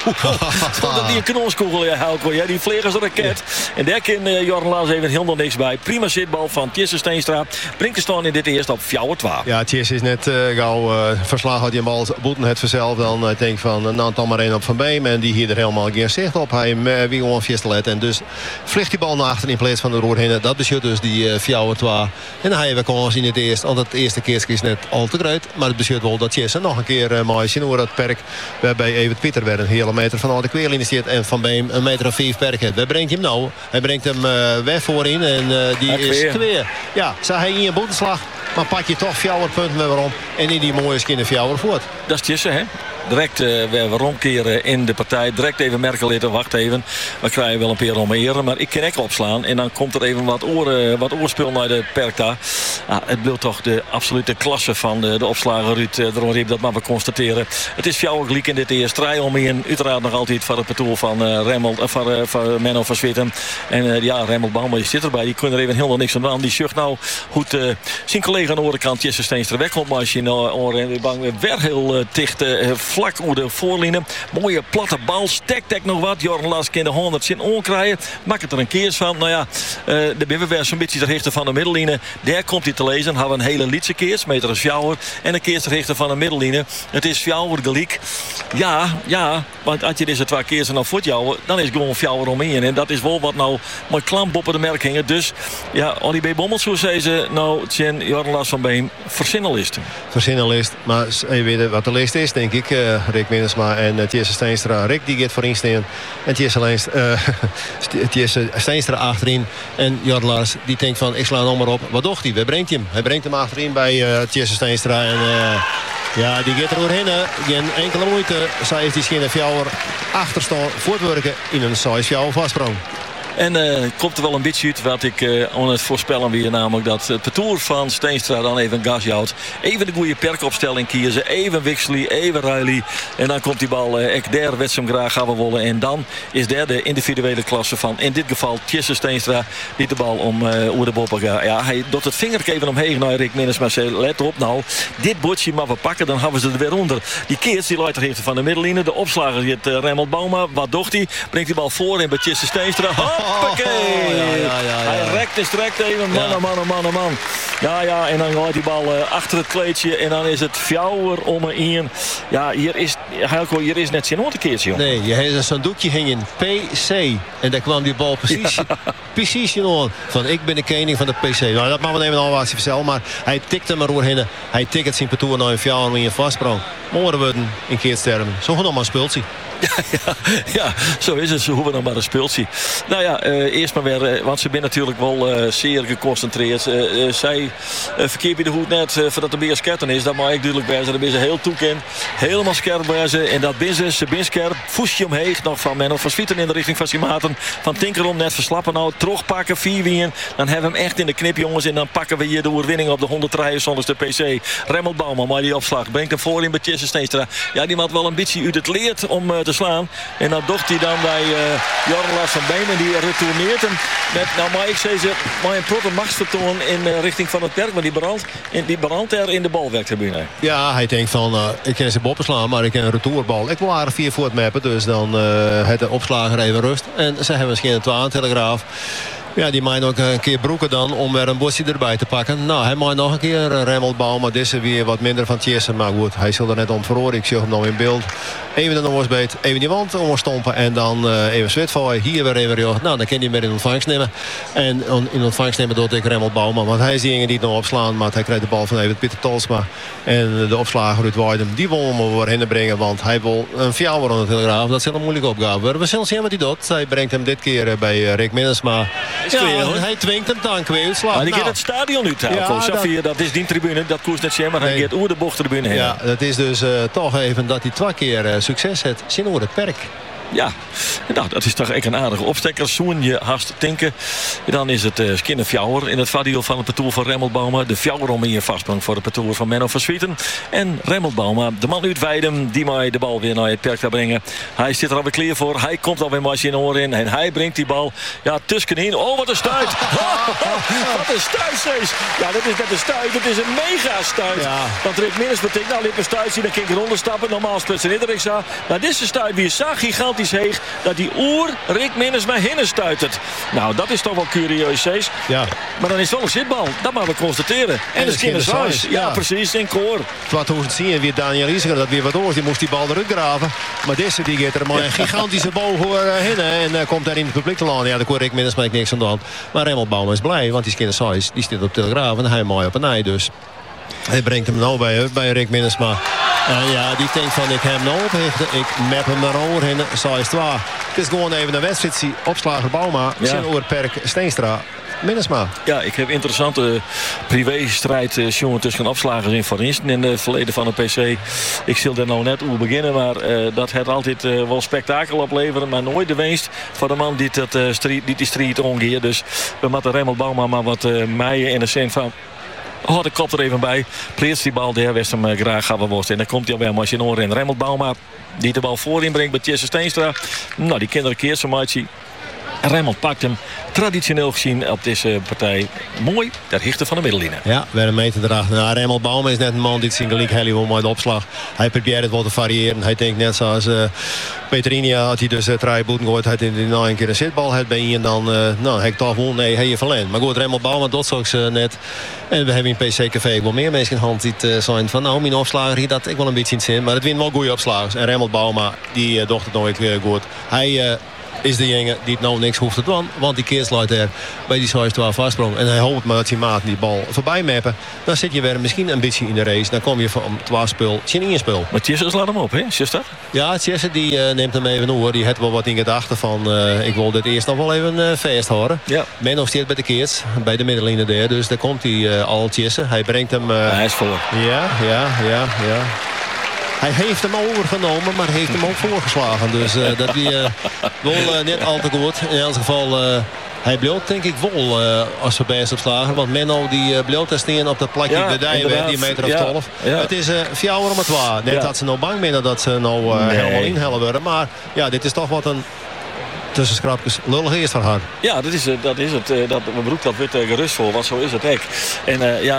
Speaker 5: Dat die een knonskogel helpt, ja, die vliegers raket. En daar kan Jorn Lars even helemaal niks bij. Prima zitbal van Jesse Steenstra. Brengt de staan in dit eerste op Fjouwer 2.
Speaker 4: Ja, Jesse is net gauw verslag had die bal boeten het vanzelf. Dan ik denk van nou dan maar één op Van Beem. En die hier er helemaal geen zicht op. Hij wie gewoon vierstelet. En dus vliegt die bal naar achter in plaats van de roer heen. Dat beschudt dus die Fjouwer 2. En dan hebben we kans in het eerste. Want het eerste keer is net al te groot. Maar het beschudt wel dat Jesse nog een keer mooi zien hoe dat perk. Waarbij Evert Pieter weer een hele meter van de kweerlinie zit. En Van Beem een meter of 5 perk heeft. Waar brengt hij hem nou? Hij brengt hem weg voorin. En die is 2. Ja, zag hij in een boetenslag. Maar pak je toch Fjouwer punten weer om. En in die mooie Skinner Fjouwer voort.
Speaker 5: Dat is Jesse, hè? Direct weer omkeren in de partij. Direct even merken, wacht even. We krijgen wel een paar omeren. Maar ik kan echt opslaan. En dan komt er even wat oorspul naar de perk daar. Het blijft toch de absolute klasse van de opslager Ruud. Dat maar we constateren. Het is Fjouwer gelijk in dit eerste rij omheen. Uiteraard nog altijd van het parcours van Menno van Swieten. En Remmel Bouwma zit erbij. Die kunnen er even helemaal niks aan doen. Die zucht nou goed zijn collega aan de andere kant Jesse Steenstra weg komt. Maar als je nou die bang weer heel dicht vlak over de voorlijnen. Mooie platte bal, stek nog wat. Jorn Lars kan de 100 zin onkrijgen. Maak het er een keers van. Nou ja, de Bibberwers zo'n beetje de richter van de middellijnen. Daar komt hij te lezen. Hebben we een hele liedse keers, meter is fjouwer. En een keers de richter van de middellijnen. Het is fjouwer gelijk. Ja, want als je deze 2 keers dan voetjouwen, dan is het gewoon fjouwer omheen. En dat is wel wat nou mooi klamp op de merkingen. Dus ja, Olly B. Bommels, zo zei ze, nou, Tjen Jorn Lars van Beem, verzinnelist.
Speaker 4: Verzinnelist, maar je weet wat de lijst is, denk ik. Rick Minnesma en Tjesse Steenstra. Rick die gaat voorin staan. En Tjesse Steenstra achterin. En Jorn Lars die denkt van, ik sla hem maar op. Wat doet hij? Waar brengt hij hem? Hij brengt hem achterin bij Tjesse Steenstra. En ja, die gaat er doorheen. Geen enkele moeite. Zij is die schijn fjouwer achterstaan voortwerken in een size fjouwer vastsprong.
Speaker 5: En komt er wel een beetje uit wat ik aan het voorspellen weer. Namelijk dat het parcours van Steenstra dan even gas houdt. Even de goede perkopstelling kiezen. Even Wixley, even Riley. En dan komt die bal ek der wet hem graag gaan we willen. En dan is daar de individuele klasse van. In dit geval Tjesse Steenstra. Die de bal om over de boppen gaat. Ja, hij doet het vingertje even omheen naar Rick Minnesma. Zei, let op nou. Dit bordje maar we pakken. Dan hebben ze er weer onder. Die keers die leidt er van de middellijnen. De opslager zit Remmel Bauma. Wat doet hij? Brengt die bal voor en bij Tjesse Steenstra. Hoppakee! Hij rekt en strekt even. Man. Ja, en dan gaat die bal achter het kleedje. En dan is het fjouwer om me in. Ja, hier is net zijn keertje, joh.
Speaker 4: Nee, je hebt zo'n doekje hing in PC. En daar kwam die bal precies in. Van ik ben de koning van de PC. Nou, dat mag we even al wat vertellen. Maar hij tikte maar doorheen. Hij tikt zijn parcours naar een fjouwer en je vastsprong. Morgen worden in keertstermen. Zo gewoon nog maar een spultje.
Speaker 5: Ja, zo is het. Ze hoeven nog maar een speeltje. Nou ja, eerst maar weer, want ze zijn natuurlijk wel zeer geconcentreerd. Zij verkeer bij de hoed net voordat de beer sketten is. Dat mag ik duidelijk bij zijn. Daar ben ze heel toekend. Helemaal scherp bij ze. En dat ben ze ben scherp. Voesje omheen nog van Menno van Swieten in de richting van Simaten. Van Tinkerom net verslappen nou. Terugpakken, 4 wien. Dan hebben we hem echt in de knip, jongens. En dan pakken we hier de overwinning op de 103 zonder de PC. Remmel Bauma, maar die opslag. Brengt hem voor in bij Tjesse Steenstra. Ja, die had wel een beetje uit het leert om te slaan. En dan docht hij dan bij Jorn Lars van Beem. En die retourneert hem met, nou maar ik zei ze, maar een protte machtsvertoon in richting van het perk. Maar die brandt er in de balwerktribune.
Speaker 4: Ja, hij denkt van, ik kan ze boppen slaan, maar ik kan een retourbal. Ik wil 4 voor het mappen, dus dan het de opslager even rust. En ze hebben misschien een 12 telegraaf. Ja, die mag ook een keer broeken dan om er een bosje erbij te pakken. Nou, hij mag nog een keer een remmelbal, maar deze weer wat minder van Tjesse. Maar goed, hij zal er net om verhoren. Ik zie hem nog in beeld. Even de oorsbeet, even die wand omstompen en dan even zwetvallen. Hier weer even, joh. Nou, dan kan hij weer in ontvangst nemen. En in ontvangst nemen doet ik remmelbal. Want hij is die die nog opslaan, maar hij krijgt de bal van even Pieter Tolsma. En de opslager uit Weidem, die wil hem weer heen brengen, want hij wil een fjouwer aan de telegraaf. Dat is een moeilijke opgave. We zullen zien wat hij doet. Hij brengt hem dit keer bij Rick Minnesma. Ja, hij dwingt hem dan kwijt.
Speaker 5: Maar die gaat het stadion uit, Safir. Dat is die tribune, dat koers net zien, maar hij gaat over de bochttribune heen.
Speaker 4: Ja, dat is dus toch even dat hij 2 keer succes heeft. Zien over het perk.
Speaker 5: Ja, nou, dat is toch echt een aardige opstekker. Zoen je haast tinken. Dan is het Skinner Fjouwer in het vaardiel van het parcours van Remmel Bauma. De Fjouwer om hier vastsprong voor het parcours van Menno van Swieten. En Remmel Bauma, de man uit Weidem, die mij de bal weer naar het perk gaat brengen. Hij zit er alweer klaar voor. Hij komt alweer maar in oor in. En hij brengt die bal tussenin. Oh, wat een stuit! Wat een stuit, Cees! Ja, dat is net een stuit. Het is een mega stuit. Ja. Want Rick Minnes betekent, nou, liep een stuit zien, dan kan ik eronder stappen. Normaal speelt ze niet zo. Maar dit is een stuit wie zag gigantisch heeg dat die oer Rick Minnes bij hinnen stuitert. Nou, dat is toch wel curieus, Cees. Ja. Maar dan is het wel een zitbal. Dat maar we constateren. En de Skinners Huis. Ja, precies, in koor.
Speaker 4: Wat hoe het zien, weer Daniel Isiger, dat weer wat oors. Die moest die bal eruit graven. Maar deze die gaat er maar een gigantische bal voor hinnen. En komt daar in het publiek te landen. Ja, daar kon Rick Minnes maar niks aan de hand. Maar Remmel Bauma is blij, want die Skinners Huis, die staat op Telegraaf en hij mooi op een ei dus. Hij brengt hem nou bij Rick Minnesma. En ja, die denkt van ik heb hem nou op. Ik map hem naar over in size 2. Het is gewoon even een wedstrijd. Opslager Bauma. Zijn oorperk Steenstra. Minnesma.
Speaker 5: Ja, ik heb interessante privé-strijd tussen opslagers in Van Insten in het verleden van de PC. Ik zal er nou net over beginnen, maar dat het altijd wel spektakel opleveren, maar nooit de winst voor de man die die strijd omgeeft. Dus we moeten Remmel Bauma maar wat maaien in de zin van de kop er even bij. Pleert die bal daar, wist hem graag gaan we worsten. En dan komt hij alweer Machinor in. Remmel Bauma die de bal voorin brengt bij Tjesse Steenstra. Nou, die kinderen keert zo'n maatje. Rijnmond pakt hem traditioneel gezien op deze partij mooi ter hichte van de middenlijn.
Speaker 4: Ja, weer een meter erachter. Nou, Rijnmond Bauma is net een man die het gelijk helemaal met de opslag. Hij probeert het wel te variëren. Hij denkt net zoals Petrinia had hij dus drie boeten gooit. Hij had nou een keer een zitbal had bij je en dan heb ik toch gewoon nee, hij je verlend. Maar goed, Rijnmond Bauma dat zag ze net. En we hebben in PC-café wel meer mensen in hand die zijn van nou, mijn opslager hier dat ik wel een beetje in het zin. Maar het wint wel goede opslagers. En Rijnmond Bauma die docht het nooit goed. Hij is de jongen die het nou niks hoeft te doen. Want die keersluit er bij die 12 vastsprong. En hij hoopt maar dat die maat die bal voorbij mappen. Dan zit je weer misschien een beetje in de race. Dan kom je van 12 spul, geen 1 spul.
Speaker 5: Maar Tjesse laat hem op, hè? Is dat?
Speaker 4: Ja, Tjesse die neemt hem even over. Die heeft wel wat in gedachten van ik wil dit eerst nog wel even vasthouden. Ja. Menno staat bij de keers, bij de middenlijn daar. Dus daar komt hij al Tjesse. Hij brengt hem...
Speaker 5: hij is voor.
Speaker 4: Ja. Hij heeft hem overgenomen, maar heeft hem ook voorgeslagen. Dus dat die wel net al te goed. In elk geval, hij bleef denk ik wel als verbijst op slagen. Want Menno die bleef te staan op dat plakje de Dijweg, die meter of 12. Ja. Het is 4 uur om het waar. Net dat ze nou bang zijn dat ze nou helemaal inhellen worden. Maar ja, dit is toch wat een... tussen schrapjes lullig eerst van haar.
Speaker 5: Ja, dat is het. We broek dat wit gerust voor, want zo is het echt. En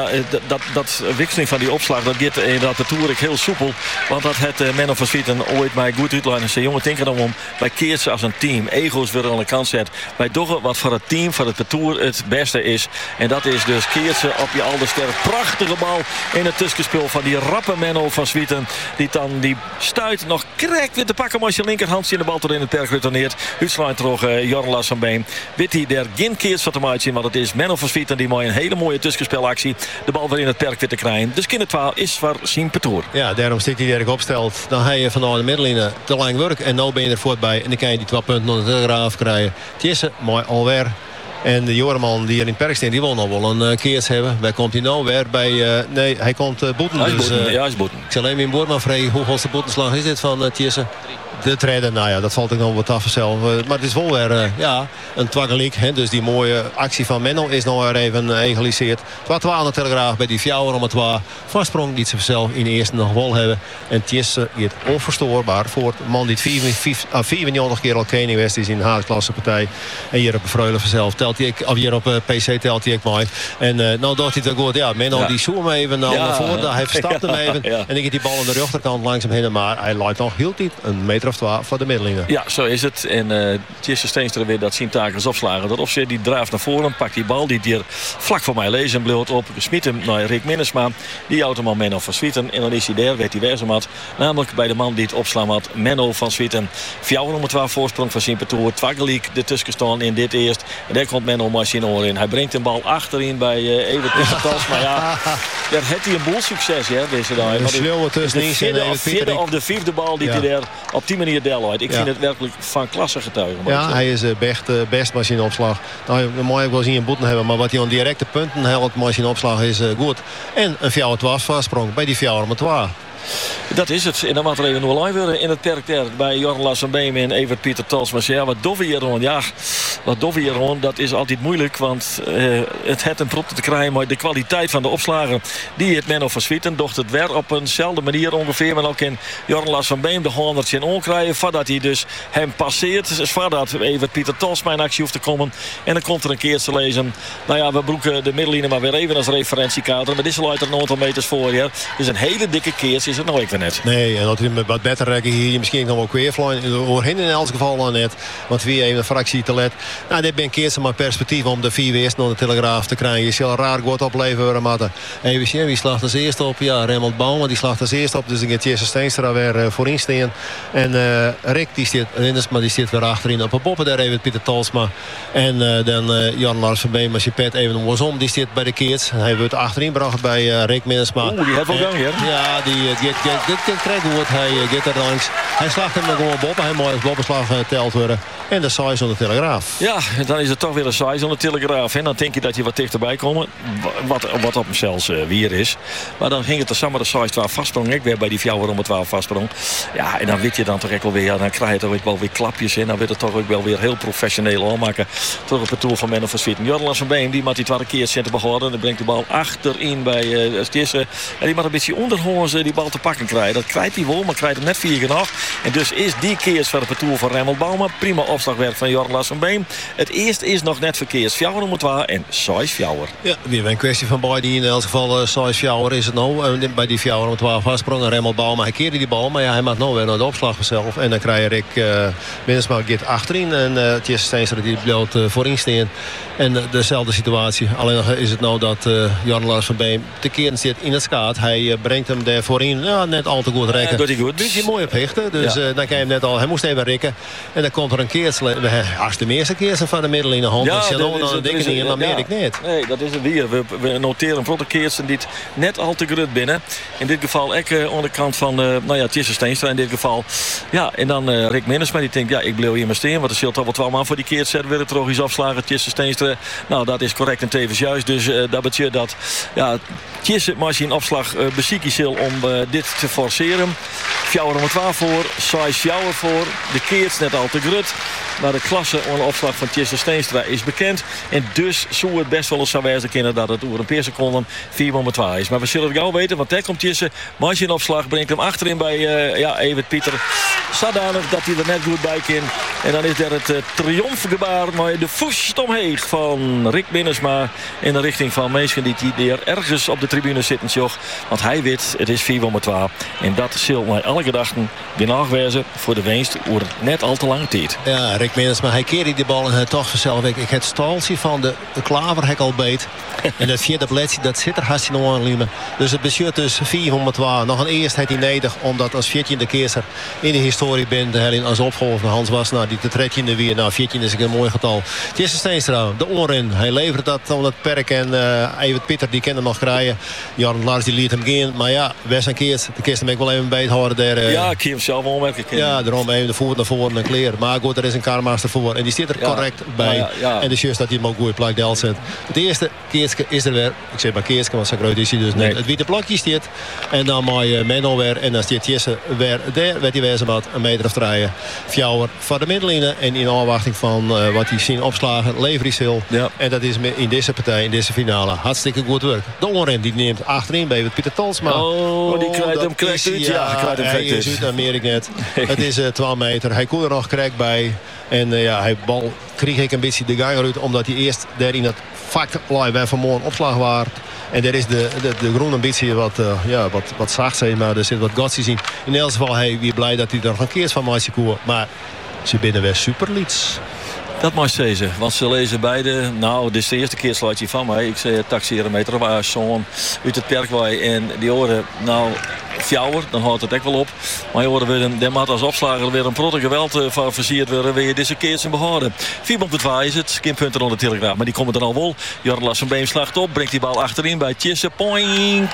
Speaker 5: dat wisseling van die opslag, dat gaat inderdaad de Toerik heel soepel. Want dat het Menno van Swieten ooit mij goed uitlijnen. En zei, jongen, denk er dan om. Wij keersen als een team. Ego's weer aan de kant zet. Wij doen wat voor het team, voor het parcours het beste is. En dat is dus keersen op je Alderster. Prachtige bal in het tussenspel van die rappe Menno van Swieten. Die dan die stuit nog correct weer te pakken. Maar als je linkerhand in de bal tot in het perk retourneert. Terug Jorn Lassenbeem. Weet hij er geen keers van te maken. Want het is Menno van Swieten die mooi een hele mooie tussenspelactie de bal weer in het perk weer te krijgen. Dus kindertwaal is voor zijn petour.
Speaker 4: Ja, daarom stikt hij direct opstelt. Dan ga je vanuit de middenlijn te lang werk. En nu ben je er voorbij. En dan kan je die 2 punten onder de Telegraaf krijgen. Tjesse, mooi alweer. En de Jorman die er in perk staat, die wil nog wel een keers hebben. Waar komt hij nou weer? Bij, nee, hij komt boeten.
Speaker 5: Hij is boeten.
Speaker 4: Ik zal even in Boerman vragen. Hoeveelste boetenslag is dit van Tjesse? De treden, nou ja, dat valt ik nog wat af zelf. Maar het is wel weer een twaggeliek. Dus die mooie actie van Menno is nog weer even egaliseerd. 2 aan de Telegraaf bij die 4 om het 2. Vastsprong die ze zelf in de eerste nog wel hebben. En Tjesse is onverstoorbaar voor het man die 94 keer al koning West is in de Haagklasse partij. En hier op Vreulen vanzelf telt hij, of hier op PC telt hij ook mooi. En nou dacht hij het goed. Ja, Menno die zoom even naar voren. Hij verstapt hem even. En ik heb die bal aan de rechterkant langs hem heen. Maar hij leidt nog heel diep een meter of 12 voor de middelingen.
Speaker 5: Ja, zo is het. En Tjesse Steenstra weer dat zien takers opslagen. Dat opzet die draaft naar voren, pakt die bal die hier vlak voor mij lezen en bleef op. Smiet hem naar Rick Minnesma. Die houdt hem al Menno van Swieten. En dan is hij daar, werd hij wezen had. Namelijk bij de man die het opslaan had, Menno van Swieten. 4 om 12 voorsprong van zijn parcours. Twaggeliek de tussen staan in dit eerst. En daar komt Menno maar zijn oor in. Hij brengt een bal achterin bij Evert Pietertals. Maar ja, daar heeft hij een boel succes, hè, deze dag.
Speaker 4: Een schreeuwen tussenin.
Speaker 5: De vierde of de 5e bal die hij daar op die manier deelt. Ik vind het werkelijk van klasse getuigen.
Speaker 4: Ja, hij is best machineopslag. Nou, mooi ook wel zien een boeten hebben, maar wat hij aan directe punten helpt, machineopslag is goed. En een 4-12 vastsprong bij die 4 om 2.
Speaker 5: Dat is het. En dan moet er even nog live worden in het perk daar bij Jorn Lassenbeem en Evert Pietertals. Maar ja, wat dof hier rond. Ja, wat dof hier rond. Dat is altijd moeilijk, want het heeft een prop te krijgen. Maar de kwaliteit van de opslagen, die het Menno van Swieten docht het weer op eenzelfde manier ongeveer. Maar ook in Jorn Lassenbeem de 100 in onkrijgen. Voordat hij dus hem passeert. Dus voordat Evert Pietertals mijn actie hoeft te komen. En dan komt er een keer te lezen. Nou ja, we broeken de middenlijn maar weer even als referentiekader. Maar dit is al een aantal meters voor je. Dus een hele dikke keers is het nooit weer net.
Speaker 4: Nee, en dat hij met wat beter rekken hier misschien nog wel kweervlijn. Voorheen in elk geval al net. Want wie even een fractie te let. Nou, dit ben een keer maar perspectief om de 4 eerst naar de Telegraaf te krijgen. Je zal raar goed opleveren, maar even zien wie slaagt als eerste op. Ja, Rijnmond Bauma die slaagt als eerste op. Dus dan gaat Tjesse Steenstra weer voorin staan. En Rick die staat, maar die zit weer achterin op een poppen. Daar even Pieter Talsma. En dan Jan Lassenbeem, maar je pet even een wasom. Die zit bij de keers. Hij wordt achterin gebracht bij Rick Minnesma.
Speaker 5: Oeh, die heeft wel gang, hè?
Speaker 4: Ja, dit krijgt goed. Hij gaat er langs. Hij slaagt hem dan gewoon boppen. Hij mooi als boppenslag telt worden. En de size van de Telegraaf.
Speaker 5: Ja, dan is het toch weer een size van de Telegraaf. En dan denk je dat je wat dichterbij komt. Wat op hem zelfs weer is. Maar dan ging het er samen de size 12 vastsprong. Ik weer bij die 4 om 12 vastsprong. Ja, en dan weet je dan toch ook wel weer. Ja, dan krijg je toch ook wel weer klapjes in. Dan wordt het toch ook wel weer heel professioneel aanmaken. Terug op het toer van Menno van Swieten. Jorn Lassenbeem, die moet die 2 keer centen behouden. Dan brengt de bal achterin bij Tjesse. En die moet een beetje onderhoorn die bal bal te pakken krijgen. Dat krijgt hij wel, maar krijgt hem net 4 genoeg. En dus is die keers van de parcours van Remmel Bouma. Prima opslagwerk van Jorn Lassenbeem. Het eerste is nog net verkeerd. Fjouwer om het waar en 6 Fjouwer. Ja,
Speaker 4: weer een kwestie van bij die in elk geval 6 Fjouwer is het nou. Bij die Fjouwer om het waar vastsprongen. Remmel Bouma, hij keerde die bal. Maar ja, hij maakt nou weer naar de opslag zelf. En dan krijg ik Minnesma Git achterin. En Tjesse Steenstra die bloot voorin staan. En dezelfde situatie. Alleen nog is het nou dat Jorn Lassenbeem te keren zit in het skaat. Hij brengt hem daar voorin net al te goed rekken.
Speaker 5: Doet hij goed.
Speaker 4: Dus hij mooi op hechten. Dus dan kan je hem net al. Hij moest even rikken. En dan komt er een keersel. Als de meeste keersen van de middel in de hand.
Speaker 5: Ja,
Speaker 4: dan denk ik niet. En dan meer ik niet.
Speaker 5: Nee, dat is het weer. We noteren een grote keersen die net al te grut binnen. In dit geval ook onderkant van Tjesse Steenstra in dit geval. Ja, en dan Rick Minnesma die denkt, ja, ik bleef hier maar steen. Want er zult al wat 12 man voor die keert zetten. Weer het trogisch afslagen. Tjesse Steenstra. Nou, dat is correct en tevens juist. Dus dat betekent dat Tjesse machine opslag beziek is om dit te forceren. Fjouwer om het waar voor. 6 Fjouwer voor. De keert net al te grut. Maar de klasse onder opslag van Tjesse Steenstra is bekend. En dus zou het best wel eens zo wijzen kunnen dat het over een paar seconden 4-2 is. Maar we zullen het gauw weten, want daar komt Tjesse. Machine opslag brengt hem achterin bij Evert Pieter. Zodanig dat hij er net goed bij kan. En dan is er het triomfgebaar maar de voes omheen van Rick Minnesma in de richting van mensen die er ergens op de tribune zitten. Joch. Want hij weet, het is 4-2. En dat zal mij alle gedachten genoeg wezen voor de winst over net al te lange tijd.
Speaker 4: Ja, Rick Minnesma, hij keerde die bal en hij toch vanzelf. Ik het staaltje van de klaverhek al beet. En dat vierde bledje, dat zit er hartstikke nog aan. Dus het beschuurt dus 4-2. Nog een eerst heeft hij nodig, omdat als 14e keerser in de historie bent, als opvolger van Hans Wassenaar, die te 13e weer. Nou, 14 is een mooi getal. Tjesse Steenstra, de oren. Hij levert dat om het perk en Evert Pieter, die kan hem nog krijgen. Jan Lars, die liet hem gaan. Maar ja, Wes en Keers, de kist hem ook wel even beet houden daar.
Speaker 5: Ja, ik hem zelf onmerken.
Speaker 4: Ja, daarom even de voet naar voren en kleren. Maar goed, er is een karmaster voor. En die zit er correct bij. Ja. En de juist dat hij hem ook goed plak deel zet. Het eerste keertje is er weer. Ik zeg maar keertje, want zo groot is hij dus niet. Het witte plakje staat. En dan mooi Menno weer. En dan staat Tjesse weer daar. Werd hij wezen wat een meter of 3. Fjouwer van de middenlijnen. En in afwachting van wat hij zien opslagen. Leverissil. Ja. En dat is in deze partij, in deze finale. Hartstikke goed werk. De onren die neemt achterin bij Pieter Talsma.
Speaker 5: Oh, die krijgt hem correct uit. Ja,
Speaker 4: hij is uit, dat meer ik net. Het is 12 meter. Hij kon er nog correct bij. En hij bal kreeg ik een beetje de gang uit. Omdat hij eerst daar in het vak lag waar vanmorgen opslag was. En daar is de groene ambitie wat zacht zijn. Maar er zit wat gotsies in. In elk geval hij weer blij dat hij er nog een keer van maakt. Maar ze binnen weer superlieds.
Speaker 5: Dat mag je zeggen, want ze lezen beide. Nou, dit is de eerste keer sluit je van mij. Ik zei taxeren met een zoon uit het Perkwai. En die horen, nou, Fjouwer, dan houdt het echt wel op. Maar je hoorde weer de mat als opslager weer een protte geweld van versierd worden. Weer deze keer zijn behouden. 4-2 is het. Geen punten onder de Telegraaf, maar die komen er al wel. Jorn Lassenbeem slacht op, brengt die bal achterin bij Tjesse. Poink,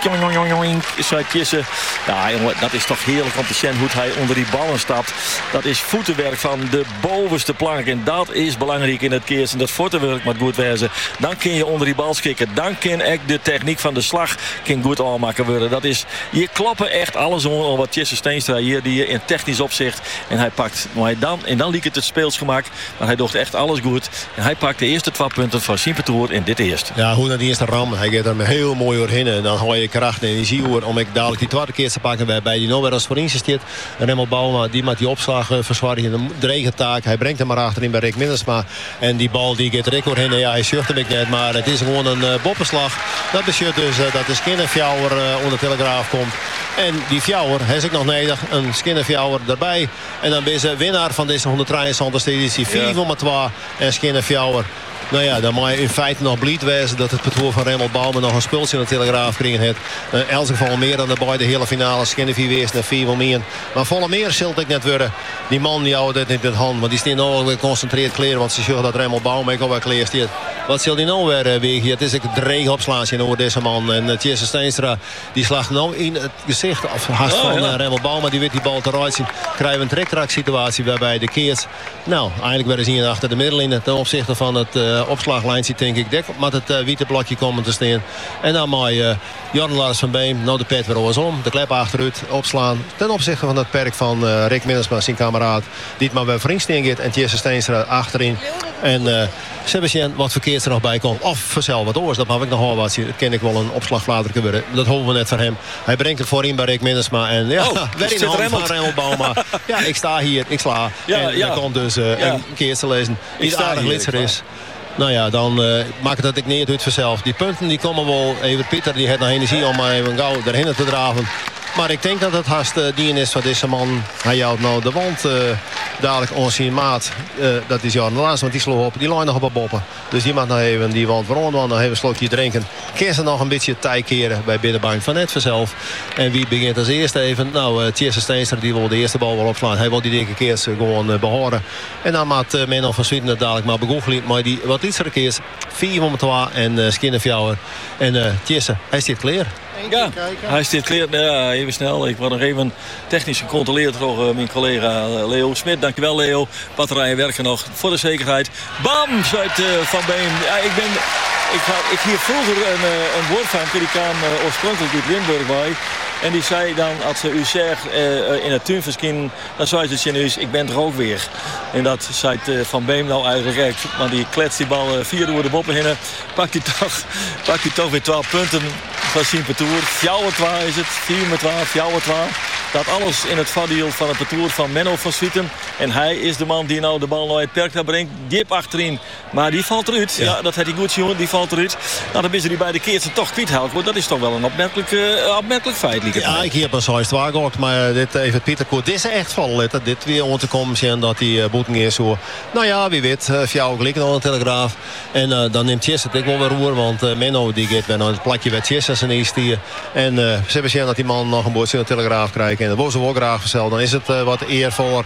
Speaker 5: zei Tjesse. Ja, jongen, dat is toch heerlijk om te zien hoe hij onder die ballen stapt. Dat is voetenwerk van de bovenste plank. En dat is belangrijk in het keers. En dat voetenwerk moet goed wezen. Dan kun je onder die bal schikken. Dan kan echt de techniek van de slag goed aanmaken worden. Dat is, je klappen echt alles om wat Tjesse Steenstra hier die in technisch opzicht. En hij pakt, maar dan liep het speelsgemak. Maar hij doet echt alles goed. En hij pakt de eerste 2 punten van Sint-Petersburg in dit eerste.
Speaker 4: Ja, hoe naar die eerste ram. Hij gaat er heel mooi doorheen. En dan hou je kracht en energie hoor. Om ik dadelijk die tweede keer te pakken bij die nou weer als voorin zit. En Remmel Bouma die met die opslag verzwaringen. Een dreige taak. Hij brengt hem maar achterin bij Rick Minnesma. En die bal die gaat Rick doorheen. Ja, hij zucht hem ik net. Maar het is gewoon een boppenslag. Dat betekent dus dat de Skinnerfjouwer onder de Telegraaf komt. En die Fjouwer heeft ook nog nodig. Een Skinnerfjouwer erbij. En dan ben je winnaar van deze 173 editie. 4-2 en Skinnerfjouwer. Nou ja, dan moet je in feite nog blied wezen dat het parcours van Remmel Bouma nog een spultje in de Telegraaf kregen heeft. In elk geval meer dan de hele finale. Skinnerfjouwer wees naar 4 meer. Maar volle meer zult ik net worden. Die man die houdt het niet in de hand. Maar die staan nou weer geconcentreerd kleren. Want ze zeggen dat Remmel Bouma ook al wel kleren staat. Wat zal die nou weer wegen? Het is een dreig opslaasje over deze man. En Tjesse Steenstra die slaagt nou in het gezicht af van Remmel Bouma. Die weet die bal te rijden zien. Krijgen we een trektrack situatie waarbij de keert. Nou, eigenlijk werden ze hier achter de middenlijn ten opzichte van het opslaglijntje denk ik. Maar het witte blokje komen te staan. En dan mag Jorn Lassenbeem, nou de pet weer alles om. De klep achteruit opslaan. Ten opzichte van het perk van Rick Minnesma, zijn kameraad. Die het maar bij vriend staan gaat. En Tjesse Steenstra achterin. En Sebastian wat verkeerd keer er nog bij komt. Of vanzelf wat oors, dat mag ik nog wel wat zien. Dat ken ik wel een opslagvader worden. Dat hopen we net voor hem. Hij brengt het voorin bij Rick Minnesma. En ja, weer in de hand van Remmel Bauma. Ja, ik sta hier, ik sla. En dan komt dus een keer te lezen. Iets aardig litser is. Nou ja, dan maakt het dat ik niet uit vanzelf. Die punten die komen wel. Even Pieter die heeft nog energie om maar even gauw erheen te draven. Maar ik denk dat het haast dien is van deze man. Hij houdt nou de wand dadelijk on zijn maat. Dat is Jan de laatste, want die sloeg op. Die lijn nog op een boppen. Dus die mag nog even die wand veranderen. Nog even een slokje drinken. Keer ze nog een beetje tijd keren bij binnenbank van net vanzelf. En wie begint als eerste even? Nou, Tjesse Steenstra die wil de eerste bal wel opslaan. Hij wil die dikke keers gewoon behoren. En dan maakt Menno van Zwieten het dadelijk maar begoogelen. Maar die wat lietsere keers 4-2 en Skinnerfjouwer. En Tjesse, hij zit klaar.
Speaker 5: Ja, hij staat klaar. Ja, even snel. Ik word nog even technisch gecontroleerd door mijn collega Leo Smit. Dankjewel Leo. Batterijen werken nog voor de zekerheid. Bam, zei Van Beem. Ja, ik hier vroeger een woord van. Die kwam oorspronkelijk uit Limburg bij. En die zei dan, als u zegt in het tuinverskien, dan zei ze tegen u, ik ben er ook weer. En dat zei Van Beem nou eigenlijk echt. Maar die kletst die bal 4 door de boppen heen. Pakt hij toch weer 12 punten van zijn parcours. 4-2 is het, 4-2, 4-2. Dat alles in het vaardiel van het parcours van Menno van Zwieten. En hij is de man die nou de bal naar het perk brengt. Diep achterin. Maar die valt eruit. Ja, dat had hij goed jongen. Die valt eruit. Nou, dan is er die bij de keertje toch kwijt. Dat is toch wel een opmerkelijk feit.
Speaker 4: Ja, ik heb een zo'n zwaar gehoord. Maar dit even Pieter Koort. Dit is echt vallen. Dit weer om te komen zien dat die boeting is zo. Nou ja, wie weet. Fjouw gelijk nog een Telegraaf. En dan neemt Tjesse het ik wel weer roer. Want Menno die gaat weer naar het plakje bij Tjesse zijn eerste. En ze hebben zien dat die man nog een boordje in de Telegraaf krijgt. En dat wil ze wel graag verstellen. Dan is het wat eervoller.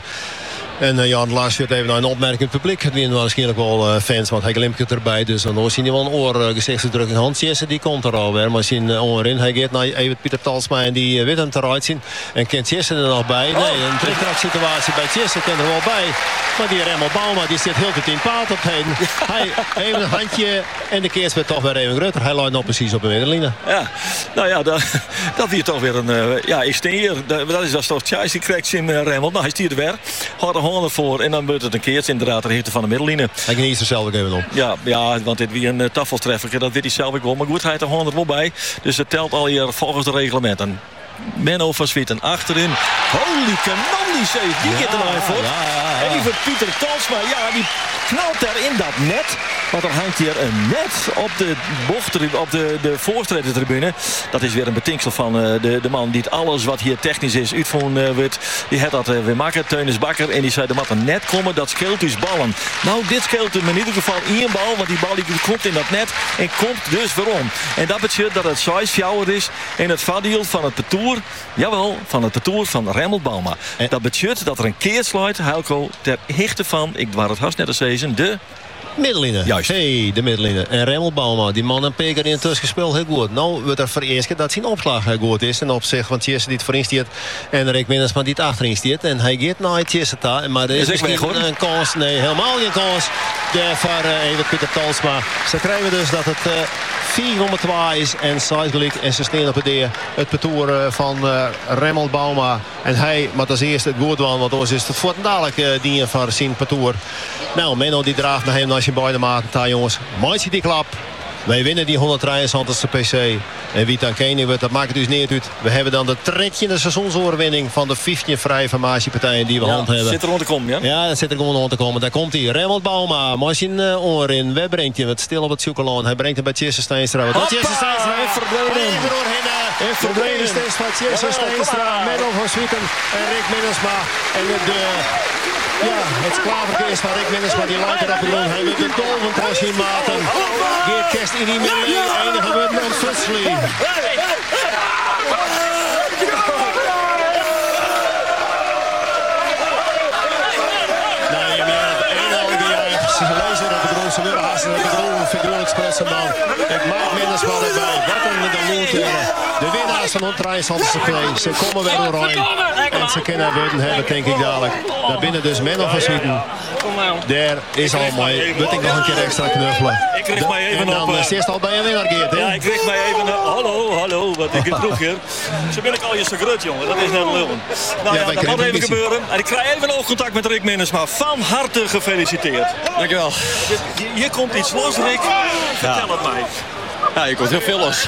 Speaker 4: En Jan Lars heeft even naar een opmerking in het publiek. Het waren waarschijnlijk wel fans, want hij glimt het erbij. Dus dan zien hij wel een oorgezichtsdrukking. Hans Jesse die komt er alweer. Maar zien onderin. Hij gaat naar even Pieter Talsma en die weet hem eruit zien. En kent Jesse er nog bij? Nee, een trick-track-situatie bij Jesse kent er wel bij. Maar die Remmel Bauma die zit heel goed in paard op heen. Hij heeft een handje en de keers werd toch weer even groter. Hij loopt nog precies op de middenlijn.
Speaker 5: Ja, nou ja, dat weer toch weer een... ja, ik sta hier. Dat is toch Chase die krijgt in Remmel. Nou, hij stiert er weer. Hard 100 voor en dan wordt het een keertje inderdaad de hitte van de middenlijn.
Speaker 4: Hij geniet er zelf ook even op.
Speaker 5: Ja, want dit weer een tafeltreffer. Dat weet hij zelf ook wel. Maar goed, hij heeft er 100 wel bij. Dus het telt al hier volgens de reglementen. Menno van Zwieten achterin. Holy kanon, die save. Die gaat er nou voor. Ja. Even Pieter Talsma. Ja, die knalt daar in dat net. Want er hangt hier een net op de bocht, op de voorstredentribune. Dat is weer een betinksel van de man die het alles wat hier technisch is uitvoeren wordt. Die had dat weer maken, Teunis Bakker. En die zei, er moet een net komen, dat scheelt dus ballen. Nou, dit scheelt hem in ieder geval één bal. Want die bal die komt in dat net en komt dus waarom. En dat betekent dat het 6-4 is in het vaardiel van het parcours. Jawel, van het parcours van Remmel Bauma. Dat betekent dat er een keer sluit, Helco, ter hichte van, ik waar het haast net als deze, de...
Speaker 4: middenlijnen.
Speaker 5: Juist.
Speaker 4: Hey, de middenlijnen. En Remmel Bauma, die man en Peker in het tussenspel heel goed. Nou wordt er voor eerst keer dat zijn opslag heel goed is. En op zich, want Tjesse die het voorin stiert. En Rick Minnesma die het achterin stiert. En hij gaat naar Tjesse daar. Maar er is misschien een kans. Nee, helemaal geen kans. Voor even Pieter Talsma. Ze krijgen dus dat het 4-2 is. En Saisgelijk en ze staan op het parcours van Remmel Bauma. En hij, maar als eerste het goed was. Want anders is het voortdurend dingen van zijn parcours. Nou, Menno die draagt naar hem naar zijn beide maten. Daar jongens, maatje die klap. Wij winnen die 173ste PC. En wie dan kennen wordt, dat maakt het dus niet uit. We hebben dan de 13e seizoensoverwinning van de 15 vrije formatiepartijen die we hand hebben.
Speaker 5: Zit er rond te komen, ja?
Speaker 4: Ja, dat zit er gewoon rond te komen. Daar komt hij. Remmel Bauma, machine oren. Waar brengt hij het stil op het zoekeloon? Hij brengt hem bij Tjesse Steenstra. Dat Tjesse Steenstra
Speaker 5: en verdwenen.
Speaker 4: En verdwenen steeds van Tjesse Steenstra. Menno van Zwieten en Rick Minnesma. En ja, het klaverkees van Rick Minnesma, die lijkt erop te doen. Hij wil de dolven van zijn maten. Geert Kerst in die middenlijn. Enige worden en Futsli. Nou, je meer het eenmalige jaar. Ze lezen op de grond, ze willen haast en op de grond. Figuurlijk speelt ze dan. Ik maak Minnesma erbij. Wat een de lood. De winnaars van het Rijnstadse play. Ze komen weer oranje. En ze kunnen buiten hebben, denk ik dadelijk. Daar binnen dus Menno van Swieten. Daar is al mooi. Moet ik nog een keer extra knuffelen.
Speaker 5: Ik kreeg mij even
Speaker 4: en dan
Speaker 5: op...
Speaker 4: zit al bij een winnaar, Geert.
Speaker 5: Ja, ik kreeg mij even... Hallo, wat ik het vroeg hier. Zo ben ik al je zo groot, jongen. Dat is net lullen. Nou ja, dat moet even gebeuren. En ik krijg even oogcontact met Rick Minnesma. Van harte gefeliciteerd.
Speaker 6: Dankjewel.
Speaker 5: Hier komt iets los, Rick. Vertel het mij.
Speaker 6: Ja, hier komt heel veel los.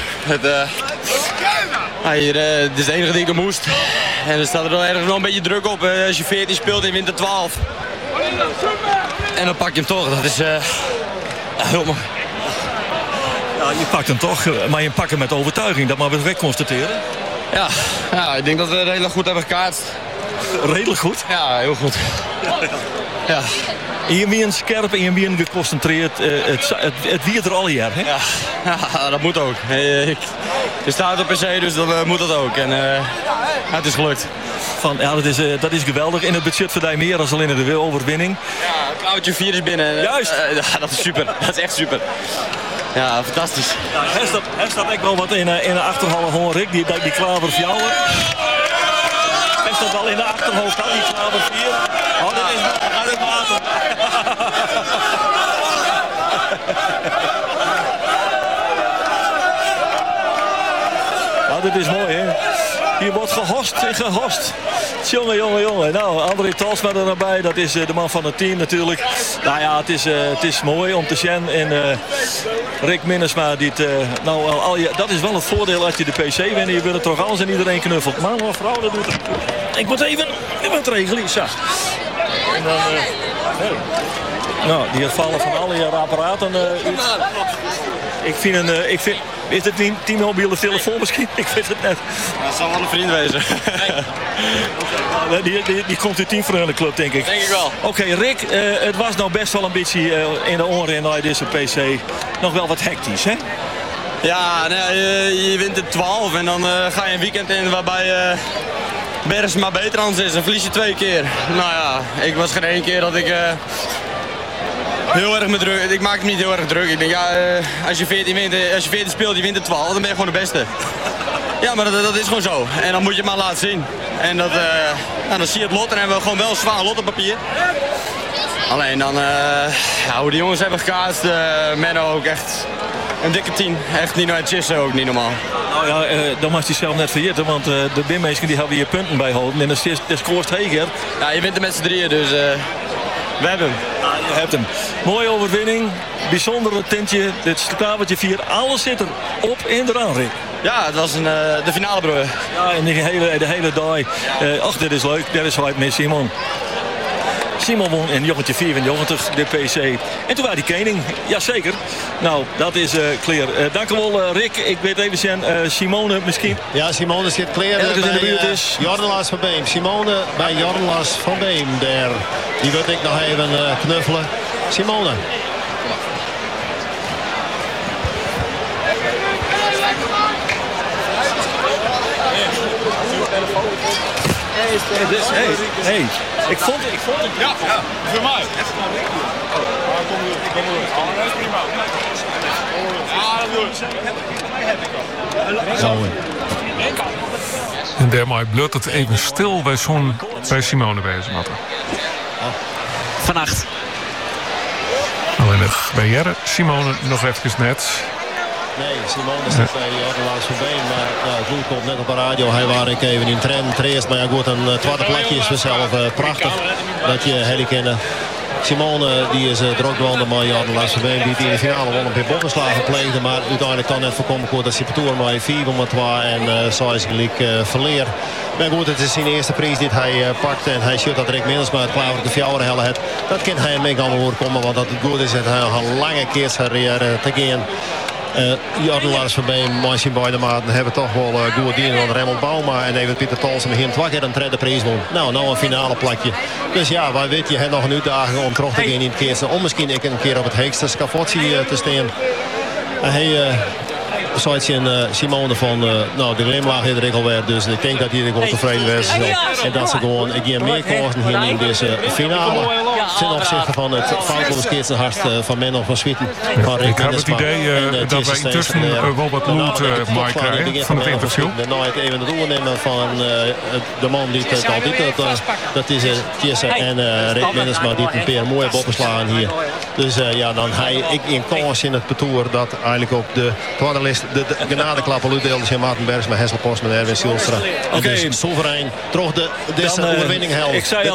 Speaker 6: Dit is de enige ding dat moest. En er staat er wel ergens nog een beetje druk op. Als je 14 speelt in winter 12. En dan pak je hem toch. Dat is heel mooi.
Speaker 5: Ja, je pakt hem toch, maar je pakt hem met overtuiging. Dat maar we direct constateren.
Speaker 6: Ja, ik denk dat we het redelijk goed hebben gekaatst.
Speaker 5: Redelijk goed?
Speaker 6: Ja, heel goed. Ja.
Speaker 5: En je bent scherp en je bent geconcentreerd. Het wiert er al jaar, hè?
Speaker 6: Ja, dat moet ook. Je staat op PC, dus dan moet dat ook. En het is gelukt.
Speaker 5: Dat is geweldig. In het budget verdient meer dan alleen de overwinning.
Speaker 6: Ja, een klauwtje 4 is binnen.
Speaker 5: Juist.
Speaker 6: Dat is super. Dat is echt super. Ja, fantastisch.
Speaker 5: Ja, hij staat echt wel wat in de achterhalen gewoon, Rick. Die klaver voor jou. Hij staat wel in de achterhoofd, die klaver 4. Oh, dat is water. Nou, dit is mooi, hè? Hier wordt gehost en gehost. Jongen. Nou, André Talsma er nog bij. Dat is de man van het team natuurlijk. Nou ja, het is mooi om te zien. En Rick Minnesma, dat is wel het voordeel als je de PC wint. Je wil het toch alles en iedereen knuffelt. Man of vrouw, dat doet het. Ik moet even wat regelen. Zo. En dan... Nou, die vallen van alle apparaten uit. Ik vind is het een T-Mobile telefoon misschien? Ik weet het net.
Speaker 6: Dat zal wel een vriend wezen.
Speaker 5: Die komt uit Teamvriendenclub, denk ik.
Speaker 6: Denk ik wel.
Speaker 5: Oké, Rick, het was nou best wel een beetje in de onrennen uit deze PC. Nog wel wat hectisch, hè?
Speaker 6: Ja, je wint de 12 en dan ga je een weekend in waarbij Bergsma beter aan is. Dan verlies je 2 keer. Nou ja, ik was geen 1 keer dat ik... heel erg me druk. Ik maak het niet heel erg druk. Ik denk, als je 14 wint, als je 14 speelt, je wint de 12, dan ben je gewoon de beste. Ja, maar dat is gewoon zo. En dan moet je het maar laten zien. En dan zie je het lot en dan hebben we gewoon wel een zwaar lot op papier. Alleen dan, hoe die jongens hebben gekaast, Menno ook echt een dikke 10. Echt niet naar het chissen ook, niet normaal.
Speaker 5: Nou ja, dan was hij zelf net vergeten, want de Bimmeesken die hebben hier punten bij houden. En de scoort Heger.
Speaker 6: Ja, je wint er met z'n drieën, dus we hebben hem.
Speaker 5: Je hebt hem. Mooie overwinning. Bijzondere tintje. Dit klavertje 4. Alles zit er op en eraan, Rick.
Speaker 6: Ja, het was de finale, broer.
Speaker 5: Ja, en de hele dag. Ach, dit is leuk. Dat is wat met Simon. Simon won in jongetje 94 de PC. En toen waren die kening. Jazeker. Nou, dat is clear. Dank u wel, Rick. Ik weet even zijn Simone misschien.
Speaker 4: Ja, Simone zit clear
Speaker 5: in de buurt is.
Speaker 4: Jordan Lars van Beem. Simone bij Jordan Lars van Beem. Daar. Die wil ik nog even knuffelen. Simone.
Speaker 5: Hey. Ik vond het.
Speaker 7: Ja, voor mij. Ja, dat doe ik.
Speaker 4: Zo.
Speaker 1: En daarmee bloot het even stil bij Simone wezen.
Speaker 8: Vannacht.
Speaker 1: Alleen nog bij Jerre. Simone nog even net.
Speaker 4: Nee, Simone zit bij Jordan Lars van Beem. Maar goed, komt net op de radio. Hij was ik even in trend. Maar ja, goed, een tweede plekje is vanzelf prachtig. Dat je hele kennen. Simone die is drukgewanden met Jordan Lars van Beem. Die in de finale won op een bokkenslagen pleegde. Maar uiteindelijk kan net voorkomen dat ze Tour maar 4-2 en zo is gelijk verleer. Maar goed, het is zijn eerste prijs die hij pakt. En hij schiet dat Rick Minnesma het klaar de fjouwer helle het. Dat kan hij mee gaan voorkomen. Want dat het goed is dat hij nog een lange keerscarrière te gaan. Jordan Lars van Beem, maar zijn beide maten hebben toch wel goed dienen. Want Raymond Bauma en even Pieter Tolsen begint 2 keer een tweede prijs won. Nou een finale plakje. Dus ja, wij weten, je hebt nog een uitdaging om terug te gaan in het keersen. Om misschien een keer op het heekste scafotje te staan. Hij zoiets in Simone van, de glimlach is er alweer. Dus ik denk dat hij er wel tevreden is. En dat ze gewoon meer kansen hier in deze finale. ten opzichte van het foutbollenskierenhast van Menno van Swieten.
Speaker 1: Ik heb het idee dat wij intussen wel wat loot mee krijgen van het interview.
Speaker 4: Nou, het even het oornemen van de man die het al doet. Dat is Tjesse en Rick Minnesma die een paar mooie boppen slaan hier. Dus dan ik in kans in het parcours dat eigenlijk op de tweede list de genadeklappen uitdeelde zijn Maarten Bergsma, Hessel Postman en Erwin Silstra.
Speaker 5: Oké.
Speaker 4: Dus soeverein toch deze overwinning helpt.
Speaker 5: Ik zei al,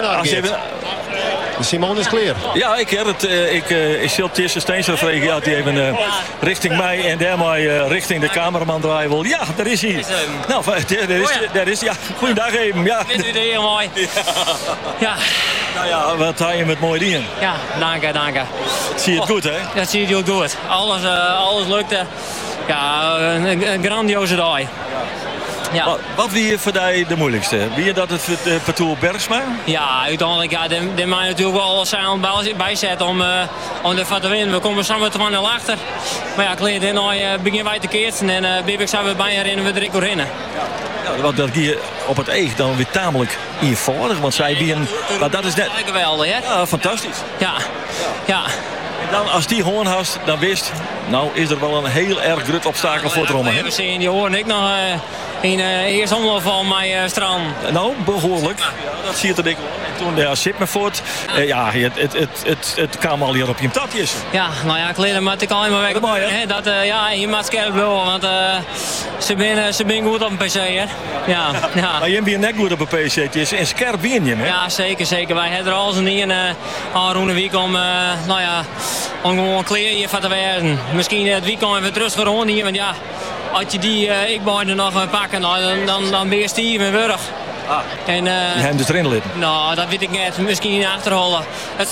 Speaker 4: Simon is clear.
Speaker 5: Ja, ik heb het. Ik zit Tjesse Steenstra vragen die even richting mij en daarmee richting de cameraman draaien wil. Ja, daar is hij. Nou, daar is hij. Ja, goeiedag even. Ja.
Speaker 8: Vindt u het heel mooi? Ja.
Speaker 5: Nou ja, wat had je met mooie dingen?
Speaker 8: Ja, dank.
Speaker 5: Zie je het goed, hè?
Speaker 8: Dat zie je heel goed. Alles lukte. Ja, een grandioze dag. Ja.
Speaker 5: Wat wie je voor jou de moeilijkste? Wie je dat het parcours Bergsma?
Speaker 8: Ja, uiteindelijk, de mij natuurlijk wel zijn bijzetten om ervan te winnen. We komen samen 2-0 achter. Maar ja, kleed en beginnen wij te keerten en Bibik zijn we bijna rennen we direct doorheen.
Speaker 5: Ja, want dat hier op het eeg dan weer tamelijk eenvoudig, want zij die een... Maar dat is net...
Speaker 8: Geweldig, hè?
Speaker 5: Ja, fantastisch.
Speaker 8: Ja.
Speaker 5: En dan als die hoorn had, dan wist... Nou is er wel een heel erg groot obstakel voor het rommen.
Speaker 8: We zien die hoorn ik nog in eerste omloop van mijn strand.
Speaker 5: Nou, behoorlijk. Ja, dat zie je er dik. En toen zit me voort. Het kwam al hier op je tatjes.
Speaker 8: Ja, nou ja, kleden maar ik al in mijn weg. Dat je maakt scherp blijven, want ze zijn goed op een PC, hè. Ja.
Speaker 5: Maar je bent net goed op een PC. Het is een scherp biertje, hè?
Speaker 8: Ja, zeker. Wij hebben er al eens een aanroende week om, om gewoon kleren van te werden. Misschien het weekend even terug gewoon hier, want ja, als je die ik-beide nog pakken, dan ben je Steven Wurg. En,
Speaker 5: die hebben dus erin liggen?
Speaker 8: Nou, dat weet ik niet. Misschien in achterhollen. Het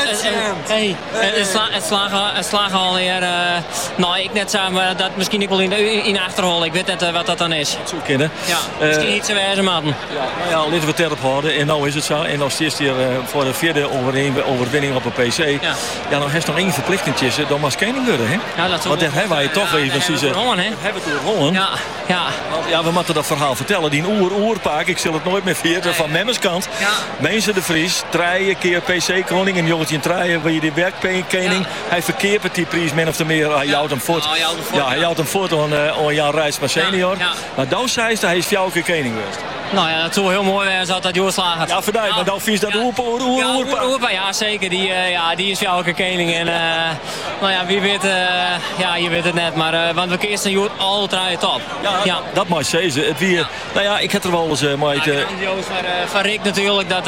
Speaker 8: slagen alweer. Nou, ik net zei, maar dat misschien ik wel in achterhollen. Ik weet net wat dat dan is.
Speaker 5: Zo kennen.
Speaker 8: Ja, misschien iets te wijzen, maten.
Speaker 5: Ja, laten we het erop houden. En nou is het zo. En als het hier voor de vierde overwinning op een PC. Ja, nou heeft nog één verplichting tussen. Dan was Kening worden, hè?
Speaker 8: Ja, dat
Speaker 5: want daar hebben wij toch even precies.
Speaker 8: Hebben
Speaker 5: we het Holland.
Speaker 8: Ja.
Speaker 5: Want, ja, we moeten dat verhaal vertellen. Die oerpaak, ik zal het nooit meer vieren, van Memmers kant. Ja. Mensen de Vries, 3 keer PC-koning en jongetje draaien waar je die werkkening. Ja. Hij verkeert met die prijs min of meer. Hij houdt hem voort. Hij houdt hem voort aan Jan Rijsma senior. Ja. Maar dan zei hij is 4 keer koning geweest.
Speaker 8: Nou ja, dat zou heel mooi zijn als dat doorslagen.
Speaker 5: Ja, verduid, maar dan vies dat oerpa.
Speaker 8: Ja, zeker. Die is 4 keer koning. En nou ja, wie weet, je weet het net. Maar want we kiezen Jood altijd top.
Speaker 5: Ja, dat mag je zeggen. Het weer, nou ja, ik heb er wel eens
Speaker 8: van Rick natuurlijk. Dat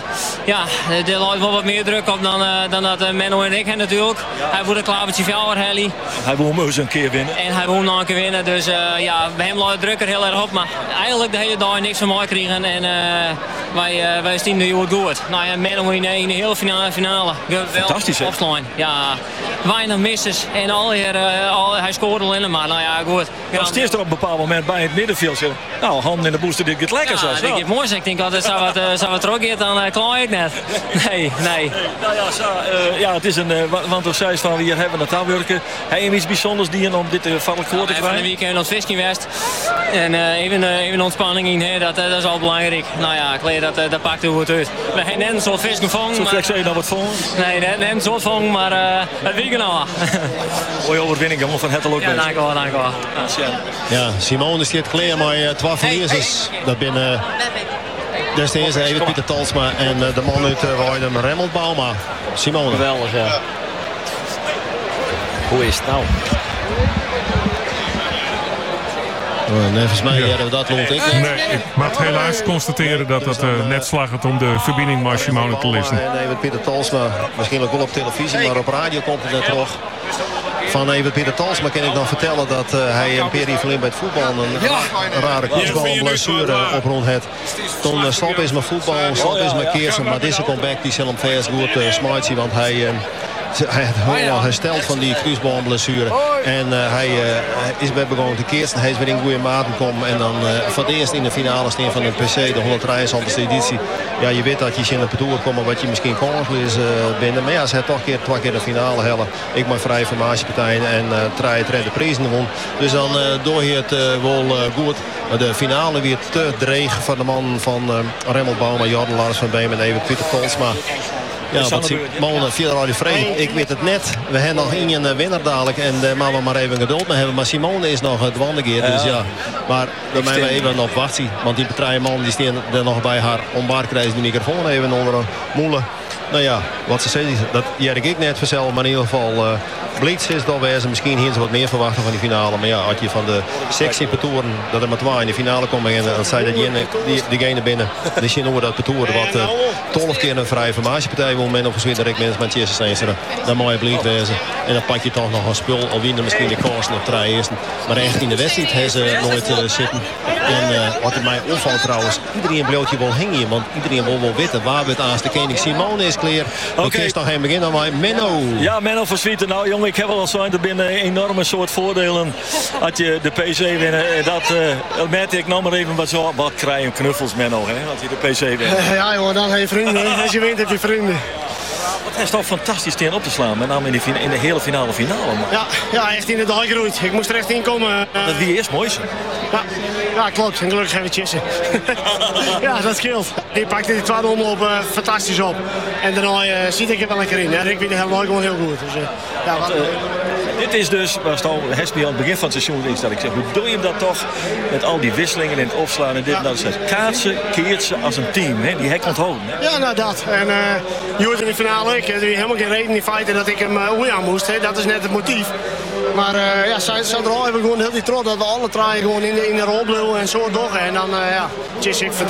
Speaker 8: er loopt wel wat meer druk op dan dat Menno en ik hebben natuurlijk. Ja. Hij wordt een klavertje voor Helly.
Speaker 5: Hij wil hem eens een keer winnen.
Speaker 8: En hij wil nog een keer winnen. Dus bij hem loopt de druk er heel erg op. Maar eigenlijk de hele dag niks van mooi krijgen. En wij staan nu heel goed. Nou ja, Menno in de hele finale.
Speaker 5: Fantastisch, hè?
Speaker 8: Opslaan. Ja, weinig misses. En hij scoorde al in. Maar nou ja, goed.
Speaker 5: Als het eerst er op een bepaald moment bij het middenveld. Nou, handen in de booster, dit gaat lekker zo.
Speaker 8: Ja, dat gaat mooi. Ik denk altijd, zou wat terug dan klaar ik net. Nee.
Speaker 5: Nou ja, het is een, want we zei van hier hebben we het aanwerken. Hij heeft iets bijzonders die om dit valk voor te krijgen.
Speaker 8: Van de weekend ons visje West. En even ontspanning in, hè, dat is al belangrijk. Nou ja, dat pakt er goed uit. We hebben net een soort vis gevangen.
Speaker 5: Zo zeg je dan wat vangen?
Speaker 8: Nee, net een soort vangen, maar het weekend nou.
Speaker 5: Mooie overwinning, jongen, van Hettel ook.
Speaker 8: Ja, dank u wel.
Speaker 4: Ja, Simone is hier klaar, maar 12 verliezers. Dat binnen... Destijds even Pieter Talsma en de man uit Weidem, Remmelt Bauma. Simone.
Speaker 9: Geweldig, ja. Hoe is het nou?
Speaker 4: Nevens mij hebben we dat loont ik.
Speaker 1: Nee, ik moet helaas constateren dat het net slaagt om de verbinding met Simone te lezen.
Speaker 4: En even Pieter Talsma, misschien ook wel op televisie, maar op radio komt het net terug. Van even Pieter Talsma kan ik dan vertellen dat hij een periode verleden bij het voetbal een rare kruisbalblessure op rond heeft. Toen stop is mijn voetbal, stop is mijn keersen, maar deze comeback die zal hem vers goed smijten, want hij heeft helemaal hersteld van die kruisbalblessure. En hij is bij begonnen te keersen. Hij is weer in goede maten komen. En dan voor het eerst in de finale staan van de PC, de 153e editie. Ja, je weet dat je in de parcours komt wat je misschien kans is binnen. Maar ja, ze hebben toch 2 keer de finale hellen. Ik maar vrij formatiepartijen en 3 de prijzen won. Dus dan door je het wel goed. De finale weer te dreig van de man van Remmelt Bauma, Jordan Lars van Beem en even Pieter Talsma. Ja, wat Simone Federale Vree. Ik weet het net. We hebben nog één winnaar dadelijk. En maar we maar even geduld mee hebben. Maar Simone is nog het wandegeer. Dus ja. Maar daar moeten we even op wachten. Want die man die staan er nog bij haar ombaar krijgt de microfoon even onder een moelen. Nou ja, wat ze zeggen, dat jerk ik net vanzelf. Maar in ieder geval Blitz is dat wij ze misschien hier wat meer verwachten van die finale. Maar ja, als je van de 16 petoeren dat er maar 2 in de finale komen. En dan zei dat diegene binnen. Dan is je nog dat petoeren wat 12 keer een vrije formatiepartij wil men of een Zwitser met Manchester City. Dan moet je Blitz wezen. En dan pak je toch nog een spul. Al winnen misschien de kosten op 3 eersten. Maar echt in de wedstrijd hebben ze nooit zitten. En wat in mij opvalt trouwens. Iedereen blootje wil hingen. Want iedereen wil wel weten waar we het aan de koning Simone is clear. Oké, is nog geen begin. Dan maar Menno.
Speaker 5: Ja, Menno van Swieten. Nou jongen, ik heb wel eens er binnen enorme soort voordelen. Als je de PC winnen. Dat merk ik nou maar even wat krijgen knuffels Menno. Hè, als je de PC wint.
Speaker 9: Ja joh, dan heb je vrienden. Als je wint heb je vrienden.
Speaker 5: Het is toch fantastisch tegen op te slaan. Met name in de hele finale. Man.
Speaker 9: Ja, echt in de dag geroeid. Ik moest er echt in komen.
Speaker 5: Dat wie is mooi zo.
Speaker 9: Ja, klopt. En gelukkig hebben we Chissen. Ja, dat scheelt. Die pakte die tweede omloop fantastisch op. En daarna zit ik er wel lekker in. Ja, ik vind het helemaal gewoon heel goed. Dus,
Speaker 5: dit is dus, waar Hesby aan het begin van het seizoen is dat ik zeg, hoe doe je dat toch met al die wisselingen in het opslaan en dit en dat. Kaatsen, keert ze als een team, hè? Die hek onthouden. Hè?
Speaker 9: Ja, nou dat. En je hoort in de finale, ik heb helemaal geen reden in feite dat ik hem aan moest. Hè? Dat is net het motief. Maar ze er al even gewoon heel die trots dat we alle draaien gewoon in de rol bleven en zo door. En dan, Chissen, ik